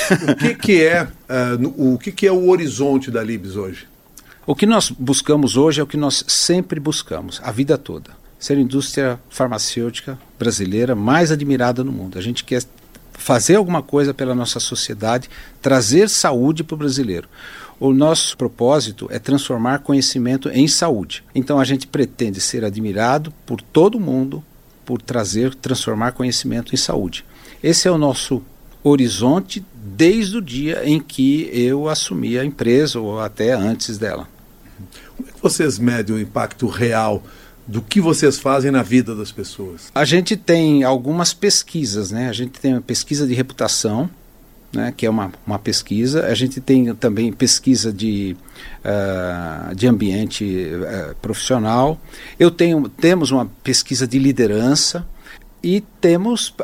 [SPEAKER 5] O que é o horizonte da Libs hoje?
[SPEAKER 6] O que nós buscamos hoje é o que nós sempre buscamos, a vida toda. Ser a indústria farmacêutica brasileira mais admirada no mundo. A gente quer fazer alguma coisa pela nossa sociedade, trazer saúde para o brasileiro. O nosso propósito é transformar conhecimento em saúde. Então a gente pretende ser admirado por todo mundo por transformar conhecimento em saúde. Esse é o nosso horizonte desde o dia em que eu assumi a empresa ou até antes dela.
[SPEAKER 5] Como é que vocês medem o impacto real do que vocês fazem na vida das pessoas?
[SPEAKER 6] A gente tem algumas pesquisas, né? A gente tem a pesquisa de reputação, né? Que é uma pesquisa. A gente tem também pesquisa de ambiente profissional. Temos uma pesquisa de liderança e temos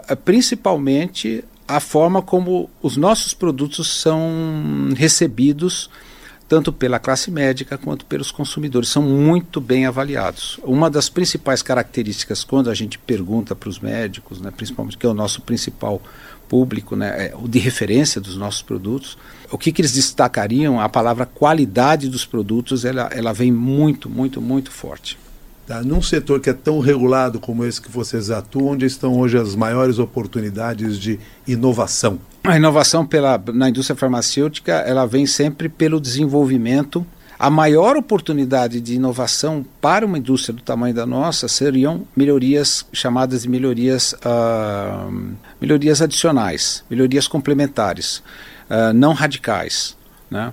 [SPEAKER 6] principalmente a forma como os nossos produtos são recebidos tanto pela classe médica quanto pelos consumidores. São muito bem avaliados. Uma das principais características, quando a gente pergunta para os médicos, né, principalmente que é o nosso principal público, né, o de referência dos nossos produtos, o que eles destacariam, a palavra qualidade dos produtos, ela vem muito, muito, muito forte.
[SPEAKER 5] Tá, num setor que é tão regulado como esse que vocês atuam, onde estão hoje as maiores oportunidades de inovação?
[SPEAKER 6] A inovação na indústria farmacêutica, ela vem sempre pelo desenvolvimento. A maior oportunidade de inovação para uma indústria do tamanho da nossa seriam melhorias chamadas de melhorias adicionais, melhorias complementares, não radicais, né?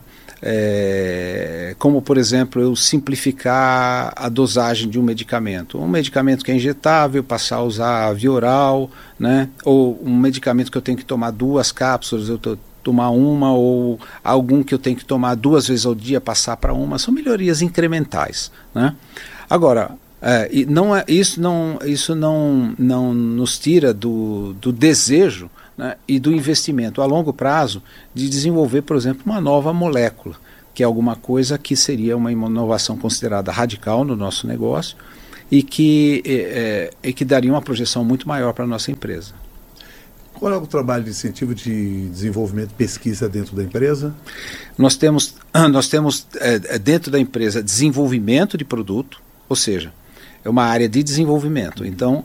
[SPEAKER 6] Como, por exemplo, eu simplificar a dosagem de um medicamento. Um medicamento que é injetável, passar a usar via oral, né? Ou um medicamento que eu tenho que tomar 2 cápsulas, eu tomar uma, ou algum que eu tenho que tomar 2 vezes ao dia, passar para uma. São melhorias incrementais, né? Agora, isso não nos tira do desejo, né, e do investimento a longo prazo de desenvolver, por exemplo, uma nova molécula, que é alguma coisa que seria uma inovação considerada radical no nosso negócio e que daria uma projeção muito maior para a nossa empresa.
[SPEAKER 5] Qual é o trabalho de incentivo de desenvolvimento e pesquisa dentro da empresa?
[SPEAKER 6] Nós temos dentro da empresa desenvolvimento de produto, ou seja, é uma área de desenvolvimento. Então,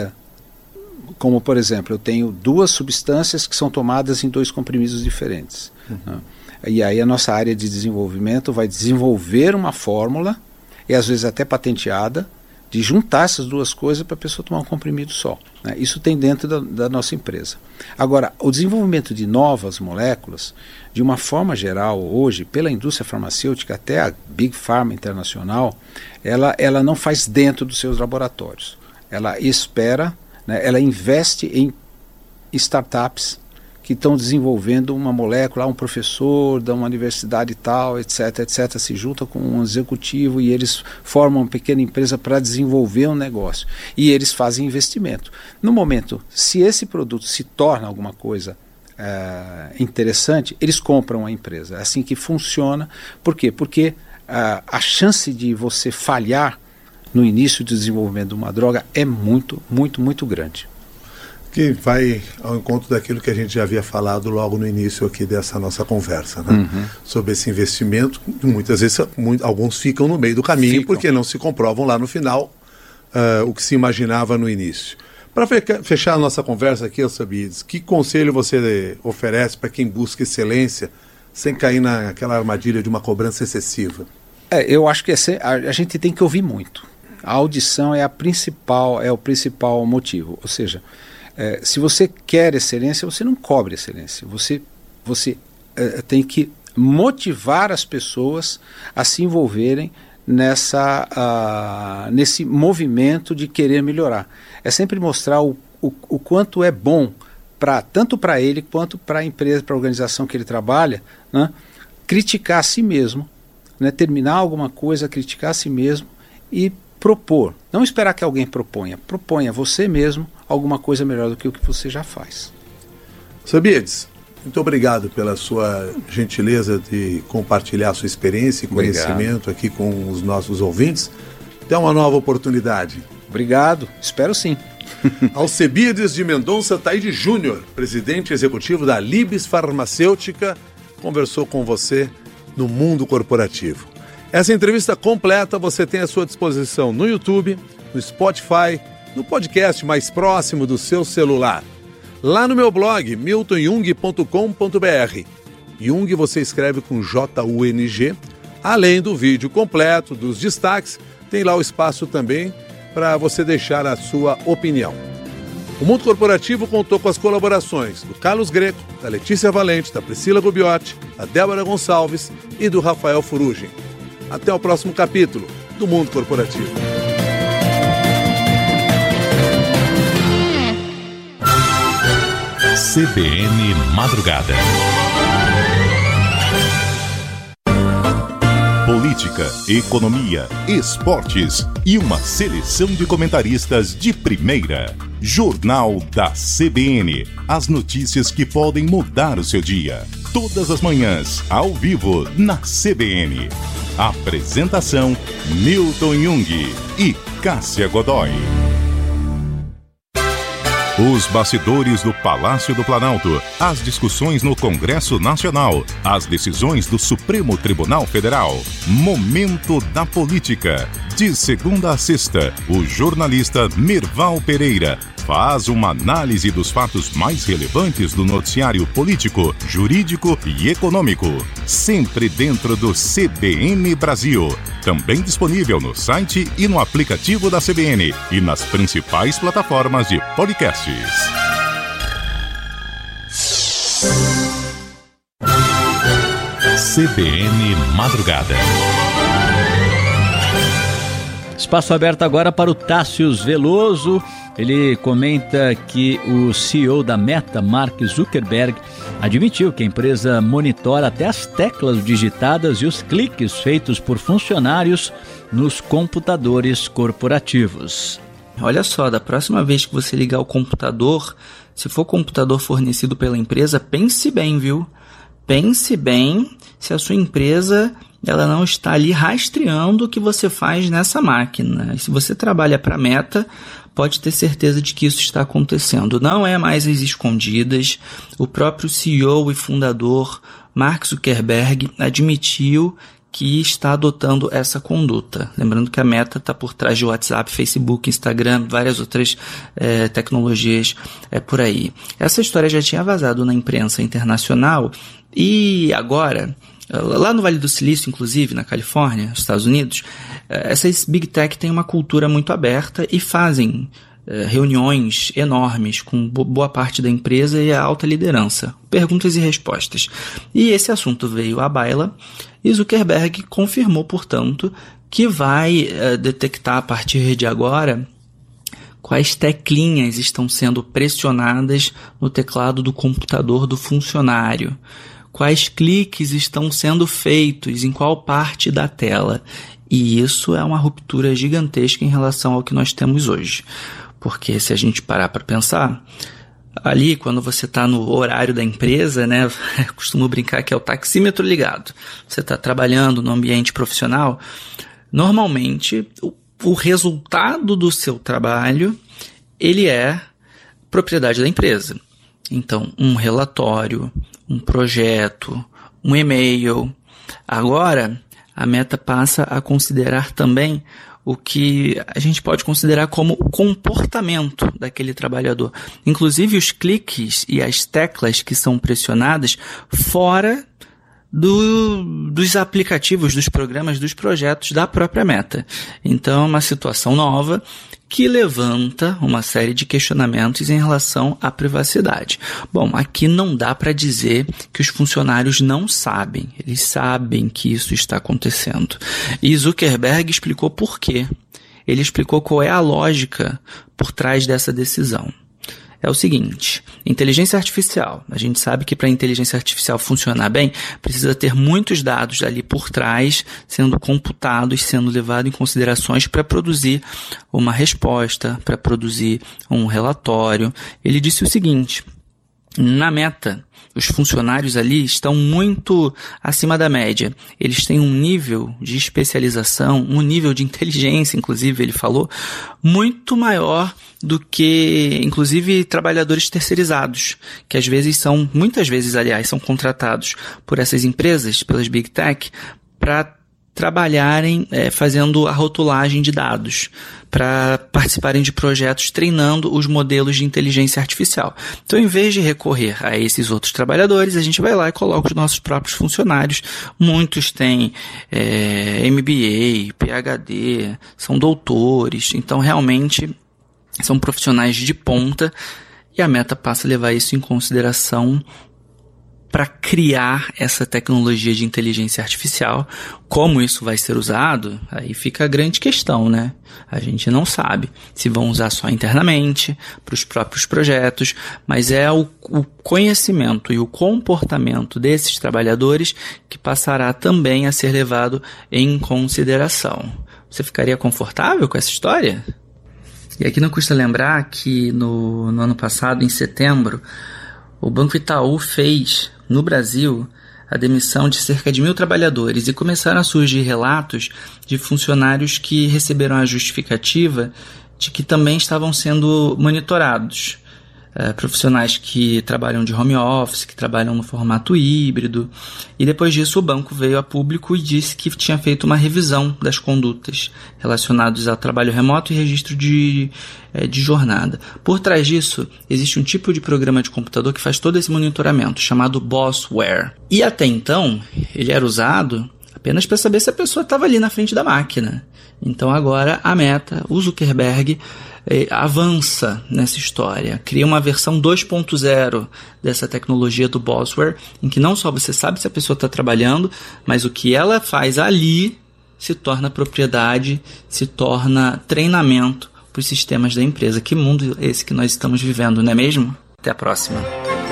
[SPEAKER 6] como, por exemplo, eu tenho 2 substâncias que são tomadas em 2 comprimidos diferentes. Né? E aí a nossa área de desenvolvimento vai desenvolver uma fórmula, e às vezes até patenteada, de juntar essas 2 coisas para a pessoa tomar um comprimido só. Né? Isso tem dentro da nossa empresa. Agora, o desenvolvimento de novas moléculas, de uma forma geral, hoje, pela indústria farmacêutica, até a Big Pharma internacional, ela não faz dentro dos seus laboratórios. Ela espera, né, ela investe em startups que estão desenvolvendo uma molécula, um professor de uma universidade tal, etc, se junta com um executivo e eles formam uma pequena empresa para desenvolver um negócio. E eles fazem investimento. No momento, se esse produto se torna alguma coisa interessante, eles compram a empresa. É assim que funciona. Por quê? Porque a chance de você falhar no início do desenvolvimento de uma droga é muito, muito, muito grande.
[SPEAKER 5] Que vai ao encontro daquilo que a gente já havia falado logo no início aqui dessa nossa conversa, né? Sobre esse investimento. Muitas vezes alguns ficam no meio do caminho porque não se comprovam lá no final o que se imaginava no início. Para fechar a nossa conversa aqui, Alcebiades, que conselho você oferece para quem busca excelência sem cair naquela armadilha de uma cobrança excessiva?
[SPEAKER 6] Eu acho que a gente tem que ouvir muito. A audição é o principal motivo. Ou seja, se você quer excelência, você não cobre excelência. Você tem que motivar as pessoas a se envolverem nesse movimento de querer melhorar. É sempre mostrar o quanto é bom, tanto para ele quanto para a empresa, para a organização que ele trabalha, né, criticar a si mesmo, né, terminar alguma coisa, criticar a si mesmo e propor. Não esperar que alguém proponha você mesmo alguma coisa melhor do que o que você já faz.
[SPEAKER 5] Alcebiades, muito obrigado pela sua gentileza de compartilhar sua experiência e conhecimento aqui com os nossos ouvintes. Até uma nova oportunidade.
[SPEAKER 6] Obrigado, espero sim.
[SPEAKER 5] Alcebiades de Mendonça Taide Júnior, presidente executivo da Libs Farmacêutica, conversou com você no Mundo Corporativo. Essa entrevista completa você tem à sua disposição no YouTube, no Spotify, no podcast mais próximo do seu celular. Lá no meu blog, miltonjung.com.br. Jung você escreve com J-U-N-G. Além do vídeo completo, dos destaques, tem lá o espaço também para você deixar a sua opinião. O Mundo Corporativo contou com as colaborações do Carlos Greco, da Letícia Valente, da Priscila Gubiotti, da Débora Gonçalves e do Rafael Furugem. Até o próximo capítulo do Mundo Corporativo.
[SPEAKER 3] CBN Madrugada. Política, economia, esportes e uma seleção de comentaristas de primeira. Jornal da CBN. As notícias que podem mudar o seu dia. todas as manhãs, ao vivo, na CBN. Apresentação: Milton Jung e Cássia Godoy. Os bastidores do Palácio do Planalto, as discussões no Congresso Nacional, as decisões do Supremo Tribunal Federal. Momento da Política. De segunda a sexta, o jornalista Mirval Pereira faz uma análise dos fatos mais relevantes do noticiário político, jurídico e econômico. Sempre dentro do CBN Brasil. Também disponível no site e no aplicativo da CBN e nas principais plataformas de podcasts. CBN Madrugada.
[SPEAKER 4] Espaço aberto agora para o Tássius Veloso. Ele comenta que o CEO da Meta, Mark Zuckerberg, admitiu que a empresa monitora até as teclas digitadas e os cliques feitos por funcionários nos computadores corporativos.
[SPEAKER 7] Olha só, da próxima vez que você ligar o computador, se for computador fornecido pela empresa, pense bem, viu? Pense bem se a sua empresa ela não está ali rastreando o que você faz nessa máquina. E se você trabalha para a Meta, pode ter certeza de que isso está acontecendo. Não é mais às escondidas. O próprio CEO e fundador Mark Zuckerberg admitiu que está adotando essa conduta. Lembrando que a Meta está por trás de WhatsApp, Facebook, Instagram, várias outras tecnologias por aí. Essa história já tinha vazado na imprensa internacional e agora, lá no Vale do Silício, inclusive, na Califórnia, nos Estados Unidos, essas Big Tech têm uma cultura muito aberta e fazem reuniões enormes com boa parte da empresa e a alta liderança. Perguntas e respostas. E esse assunto veio à baila e Zuckerberg confirmou, portanto, que vai detectar a partir de agora quais teclinhas estão sendo pressionadas no teclado do computador do funcionário. Quais cliques estão sendo feitos, em qual parte da tela. E isso é uma ruptura gigantesca em relação ao que nós temos hoje. Porque se a gente parar para pensar, ali quando você está no horário da empresa, né, eu costumo brincar que é o taxímetro ligado. Você está trabalhando no ambiente profissional, normalmente o resultado do seu trabalho, ele é propriedade da empresa. Então, um relatório, um projeto, um e-mail. Agora, a Meta passa a considerar também o que a gente pode considerar como o comportamento daquele trabalhador. Inclusive os cliques e as teclas que são pressionadas fora dos aplicativos, dos programas, dos projetos da própria Meta. Então é uma situação nova que levanta uma série de questionamentos em relação à privacidade. Bom, aqui não dá para dizer que os funcionários não sabem. Eles sabem que isso está acontecendo. E Zuckerberg explicou por quê. Ele explicou qual é a lógica por trás dessa decisão. É o seguinte, inteligência artificial. A gente sabe que para a inteligência artificial funcionar bem, precisa ter muitos dados ali por trás, sendo computados, sendo levados em considerações para produzir uma resposta, para produzir um relatório. Ele disse o seguinte, na Meta, os funcionários ali estão muito acima da média. Eles têm um nível de especialização, um nível de inteligência, inclusive, ele falou, muito maior do que, inclusive, trabalhadores terceirizados, que muitas vezes, aliás, são contratados por essas empresas, pelas Big Tech, para trabalharem fazendo a rotulagem de dados, para participarem de projetos treinando os modelos de inteligência artificial. Então, em vez de recorrer a esses outros trabalhadores, a gente vai lá e coloca os nossos próprios funcionários. Muitos têm MBA, PhD, são doutores, então realmente são profissionais de ponta e a Meta passa a levar isso em consideração para criar essa tecnologia de inteligência artificial. Como isso vai ser usado, aí fica a grande questão, né? A gente não sabe se vão usar só internamente, para os próprios projetos, mas é o conhecimento e o comportamento desses trabalhadores que passará também a ser levado em consideração. Você ficaria confortável com essa história? E aqui não custa lembrar que no ano passado, em setembro, o Banco Itaú fez, no Brasil, a demissão de cerca de 1.000 trabalhadores e começaram a surgir relatos de funcionários que receberam a justificativa de que também estavam sendo monitorados. Profissionais que trabalham de home office, que trabalham no formato híbrido. E depois disso o banco veio a público e disse que tinha feito uma revisão das condutas relacionadas ao trabalho remoto e registro de jornada. Por trás disso, existe um tipo de programa de computador que faz todo esse monitoramento, chamado Bossware. E até então, ele era usado apenas para saber se a pessoa estava ali na frente da máquina. Então agora a Meta, o Zuckerberg, avança nessa história, cria uma versão 2.0 dessa tecnologia do Bossware, em que não só você sabe se a pessoa está trabalhando, mas o que ela faz ali se torna propriedade, se torna treinamento para os sistemas da empresa. Que mundo é esse que nós estamos vivendo, não é mesmo? Até a próxima.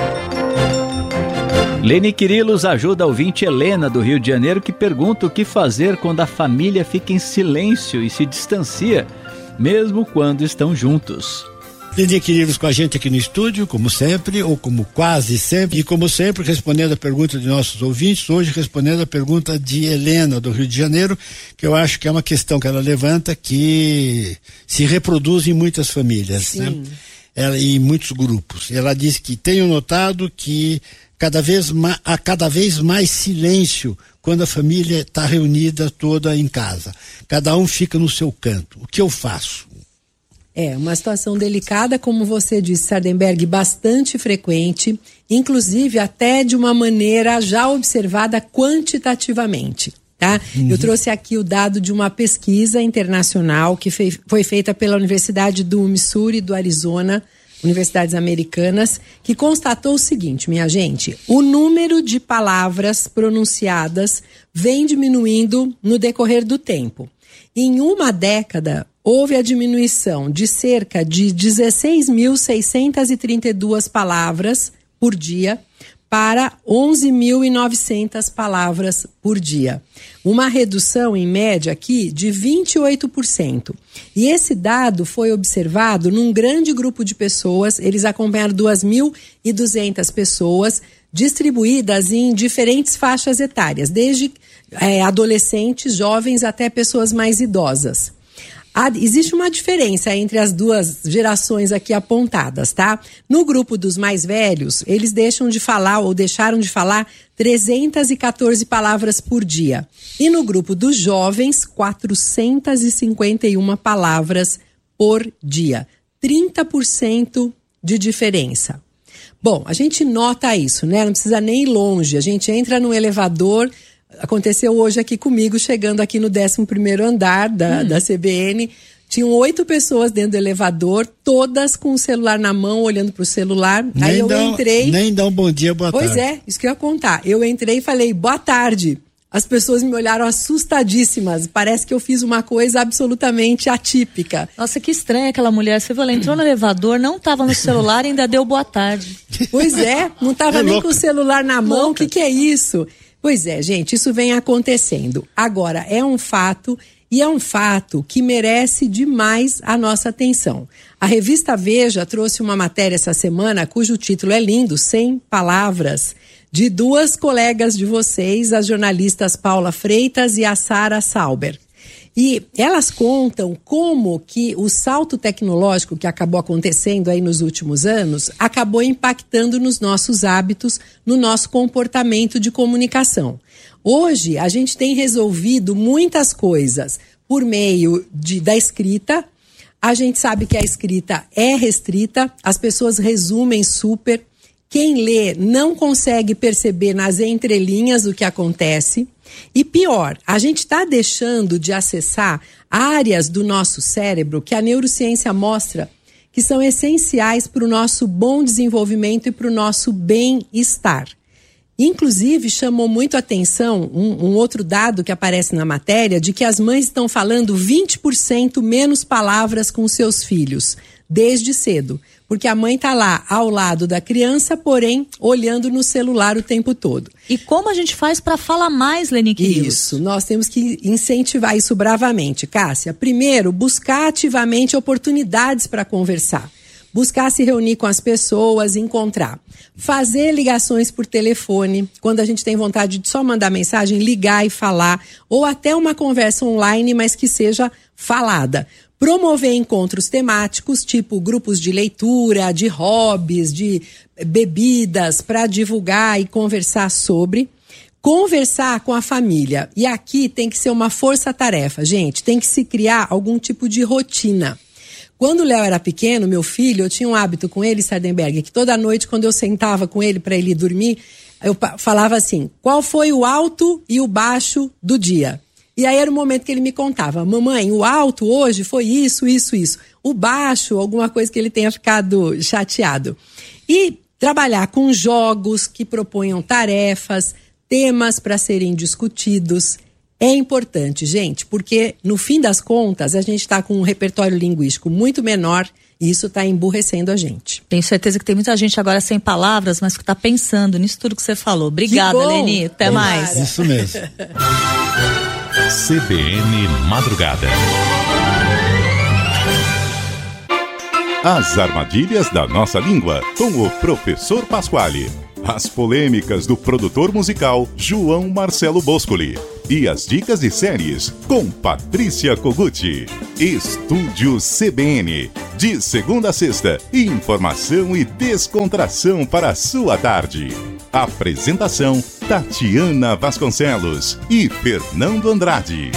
[SPEAKER 4] Lene Quirilos ajuda a ouvinte Helena, do Rio de Janeiro, que pergunta o que fazer quando a família fica em silêncio e se distancia, mesmo quando estão juntos.
[SPEAKER 8] Lene Quirilos com a gente aqui no estúdio, como sempre, ou como quase sempre, e como sempre respondendo a pergunta de nossos ouvintes, hoje respondendo a pergunta de Helena, do Rio de Janeiro, que eu acho que é uma questão que ela levanta que se reproduz em muitas famílias, né? E em muitos grupos. Ela diz que tenho notado que há cada vez mais silêncio quando a família está reunida toda em casa. Cada um fica no seu canto. O que eu faço?
[SPEAKER 9] É uma situação delicada, como você disse, Sardenberg, bastante frequente, inclusive até de uma maneira já observada quantitativamente. Tá? Eu trouxe aqui o dado de uma pesquisa internacional que foi feita pela Universidade do Missouri e do Arizona, universidades americanas, que constatou o seguinte, minha gente: o número de palavras pronunciadas vem diminuindo no decorrer do tempo. Em uma década, houve a diminuição de cerca de 16.632 palavras por dia para 11.900 palavras por dia. Uma redução, em média, aqui de 28%. E esse dado foi observado num grande grupo de pessoas. Eles acompanharam 2.200 pessoas, distribuídas em diferentes faixas etárias, desde adolescentes, jovens, até pessoas mais idosas. Existe uma diferença entre as duas gerações aqui apontadas, tá? No grupo dos mais velhos, eles deixaram de falar 314 palavras por dia. E no grupo dos jovens, 451 palavras por dia. 30% de diferença. Bom, a gente nota isso, né? Não precisa nem ir longe. A gente entra no elevador. Aconteceu hoje aqui comigo, chegando aqui no 11º andar da CBN. Tinham 8 pessoas dentro do elevador, todas com o celular na mão, olhando para o celular. Aí eu entrei... Nem dá um bom dia, boa tarde. Pois é, isso que eu ia contar. Eu entrei e falei, boa tarde. As pessoas me olharam assustadíssimas. Parece que eu fiz uma coisa absolutamente atípica.
[SPEAKER 10] Nossa, que estranha aquela mulher. Você viu, ela entrou no elevador, não estava no celular e ainda deu boa tarde. Pois é, não estava nem com o celular na mão. O que é isso? Pois é, gente, isso vem acontecendo. Agora, é um fato, e é um fato que merece demais a nossa atenção. A revista Veja trouxe uma matéria essa semana, cujo título é lindo, 100 palavras, de 2 colegas de vocês, as jornalistas Paula Freitas e a Sara Sauber. E elas contam como que o salto tecnológico que acabou acontecendo aí nos últimos anos acabou impactando nos nossos hábitos, no nosso comportamento de comunicação. Hoje, a gente tem resolvido muitas coisas por meio da escrita. A gente sabe que a escrita é restrita, as pessoas resumem super. Quem lê não consegue perceber nas entrelinhas o que acontece. E pior, a gente está deixando de acessar áreas do nosso cérebro que a neurociência mostra que são essenciais para o nosso bom desenvolvimento e para o nosso bem-estar. Inclusive, chamou muito a atenção um outro dado que aparece na matéria, de que as mães estão falando 20% menos palavras com seus filhos, desde cedo. Porque a mãe está lá ao lado da criança, porém olhando no celular o tempo todo. E como a gente faz para falar mais, Lene Quirilos?
[SPEAKER 9] Isso, nós temos que incentivar isso bravamente, Cássia. Primeiro, buscar ativamente oportunidades para conversar. buscar se reunir com as pessoas, encontrar. Fazer ligações por telefone, quando a gente tem vontade de só mandar mensagem, ligar e falar, ou até uma conversa online, mas que seja falada. Promover encontros temáticos, tipo grupos de leitura, de hobbies, de bebidas, para divulgar e conversar sobre. Conversar com a família. E aqui tem que ser uma força-tarefa, gente. Tem que se criar algum tipo de rotina. Quando o Léo era pequeno, meu filho, eu tinha um hábito com ele, Sardenberg, que toda noite, quando eu sentava com ele para ele dormir, eu falava assim, qual foi o alto e o baixo do dia? E aí era o momento que ele me contava, mamãe, o alto hoje foi isso, isso, isso. O baixo, alguma coisa que ele tenha ficado chateado. E trabalhar com jogos que proponham tarefas, temas para serem discutidos. É importante, gente, porque no fim das contas a gente está com um repertório linguístico muito menor e isso está emburrecendo a gente.
[SPEAKER 10] Tenho certeza que tem muita gente agora sem palavras, mas que está pensando nisso tudo que você falou. Obrigada, Leni. Até mais.
[SPEAKER 8] Isso mesmo.
[SPEAKER 3] CBN Madrugada. As armadilhas da nossa língua, com o professor Pasquale. As polêmicas do produtor musical João Marcelo Boscoli. E as dicas de séries com Patrícia Koguchi. Estúdio CBN. De segunda a sexta, informação e descontração para a sua tarde. Apresentação Tatiana Vasconcelos e Fernando Andrade.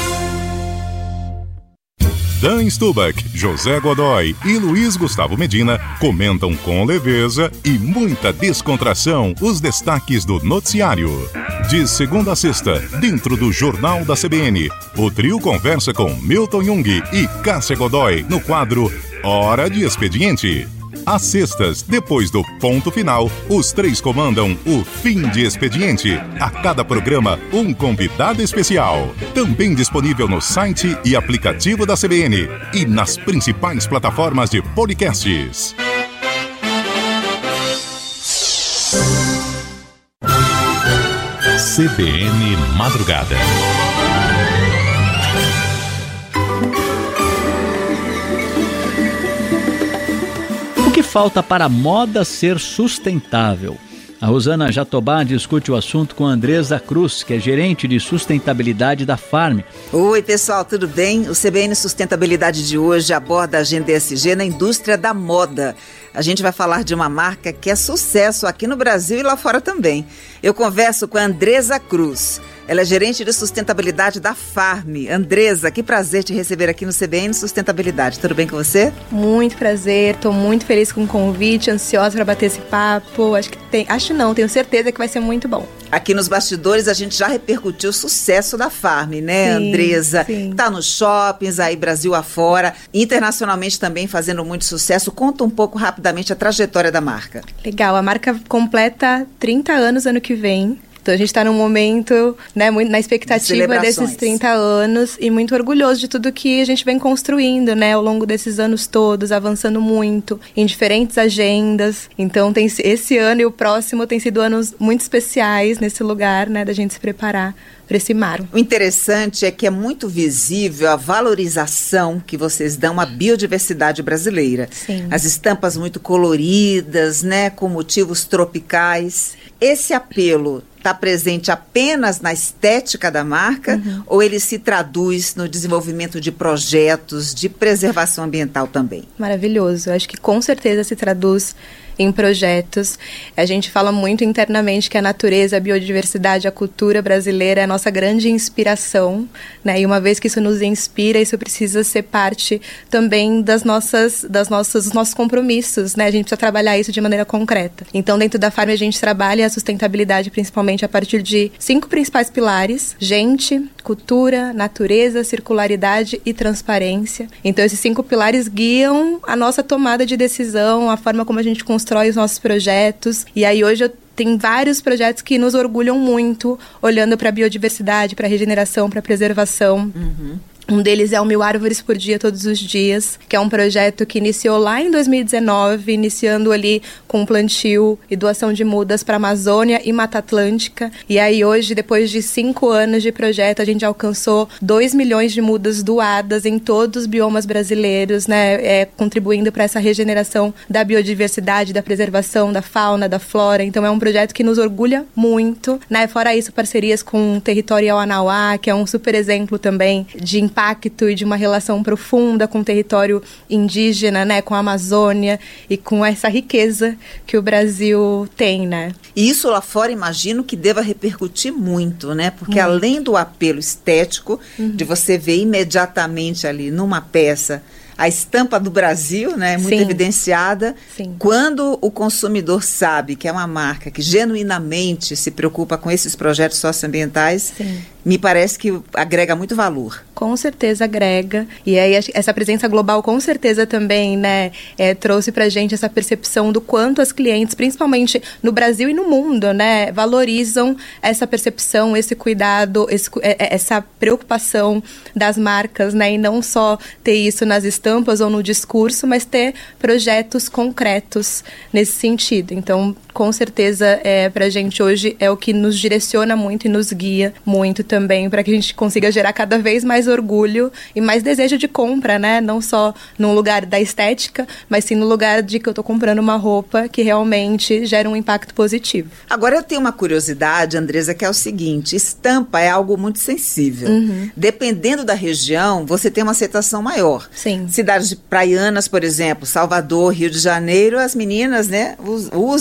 [SPEAKER 3] Dan Stubach, José Godoy e Luiz Gustavo Medina comentam com leveza e muita descontração os destaques do noticiário. De segunda a sexta, dentro do Jornal da CBN, o trio conversa com Milton Jung e Cássia Godoy no quadro Hora de Expediente. Às sextas, depois do ponto final, os três comandam o Fim de Expediente. A cada programa, um convidado especial. Também disponível no site e aplicativo da CBN e nas principais plataformas de podcasts. CBN Madrugada.
[SPEAKER 4] O que falta para a moda ser sustentável? A Rosana Jatobá discute o assunto com a Andresa Cruz, que é gerente de sustentabilidade da Farm.
[SPEAKER 11] Oi, pessoal, tudo bem? O CBN Sustentabilidade de hoje aborda a agenda ESG na indústria da moda. A gente vai falar de uma marca que é sucesso aqui no Brasil e lá fora também. Eu converso com a Andresa Cruz. Ela é gerente de sustentabilidade da Farm. Andresa, que prazer te receber aqui no CBN Sustentabilidade. Tudo bem com você?
[SPEAKER 12] Muito prazer, estou muito feliz com o convite, ansiosa para bater esse papo. Tenho certeza que vai ser muito bom.
[SPEAKER 11] Aqui nos bastidores a gente já repercutiu o sucesso da Farm, né, sim, Andresa? Sim. Tá nos shoppings aí, Brasil afora, internacionalmente também fazendo muito sucesso. Conta um pouco rapidamente a trajetória da marca.
[SPEAKER 12] Legal, a marca completa 30 anos ano que vem. Então a gente está num momento, né, muito na expectativa desses 30 anos e muito orgulhoso de tudo que a gente vem construindo, né, ao longo desses anos todos, avançando muito em diferentes agendas. Então esse ano e o próximo tem sido anos muito especiais nesse lugar, né, da gente se preparar para esse marco.
[SPEAKER 11] O interessante é que é muito visível a valorização que vocês dão à biodiversidade brasileira.
[SPEAKER 12] Sim.
[SPEAKER 11] As estampas muito coloridas, né, com motivos tropicais. Esse apelo está presente apenas na estética da marca, ou ele se traduz no desenvolvimento de projetos de preservação ambiental também?
[SPEAKER 12] Maravilhoso. Eu acho que com certeza se traduz em projetos. A gente fala muito internamente que a natureza, a biodiversidade, a cultura brasileira é a nossa grande inspiração, né? E uma vez que isso nos inspira, isso precisa ser parte também dos nossos compromissos, né? A gente precisa trabalhar isso de maneira concreta. Então, dentro da Farm, a gente trabalha a sustentabilidade principalmente a partir de 5 principais pilares: gente, cultura, natureza, circularidade e transparência. Então, esses 5 pilares guiam a nossa tomada de decisão, a forma como a gente constrói os nossos projetos. E aí hoje tem vários projetos que nos orgulham muito, olhando para a biodiversidade, para a regeneração, para a preservação. Um deles é o 1000 Árvores por Dia, Todos os Dias, que é um projeto que iniciou lá em 2019, iniciando ali com plantio e doação de mudas para a Amazônia e Mata Atlântica. E aí hoje, depois de 5 anos de projeto, a gente alcançou 2 milhões de mudas doadas em todos os biomas brasileiros, né, contribuindo para essa regeneração da biodiversidade, da preservação da fauna, da flora. Então é um projeto que nos orgulha muito, né? Fora isso, parcerias com o Territorial Anauá, que é um super exemplo também de impacto e de uma relação profunda com o território indígena, né, com a Amazônia e com essa riqueza que o Brasil tem, né?
[SPEAKER 11] E isso lá fora, imagino que deva repercutir muito, né? Porque além do apelo estético, de você ver imediatamente ali numa peça a estampa do Brasil, né, muito evidenciada.
[SPEAKER 12] Sim.
[SPEAKER 11] Quando o consumidor sabe que é uma marca que genuinamente se preocupa com esses projetos socioambientais, me parece que agrega muito valor.
[SPEAKER 12] Com certeza agrega. E aí essa presença global com certeza também, né, trouxe pra gente essa percepção do quanto as clientes, principalmente no Brasil e no mundo, né, valorizam essa percepção, esse cuidado, essa preocupação das marcas, né, e não só ter isso nas estampas ou no discurso, mas ter projetos concretos nesse sentido. Então, com certeza, pra gente hoje é o que nos direciona muito e nos guia muito também, para que a gente consiga gerar cada vez mais orgulho e mais desejo de compra, né? Não só no lugar da estética, mas sim no lugar de que eu estou comprando uma roupa que realmente gera um impacto positivo.
[SPEAKER 11] Agora eu tenho uma curiosidade, Andresa, que é o seguinte: estampa é algo muito sensível. Dependendo da região, você tem uma aceitação maior.
[SPEAKER 12] Sim.
[SPEAKER 11] Cidades praianas, por exemplo, Salvador, Rio de Janeiro, as meninas, né, usam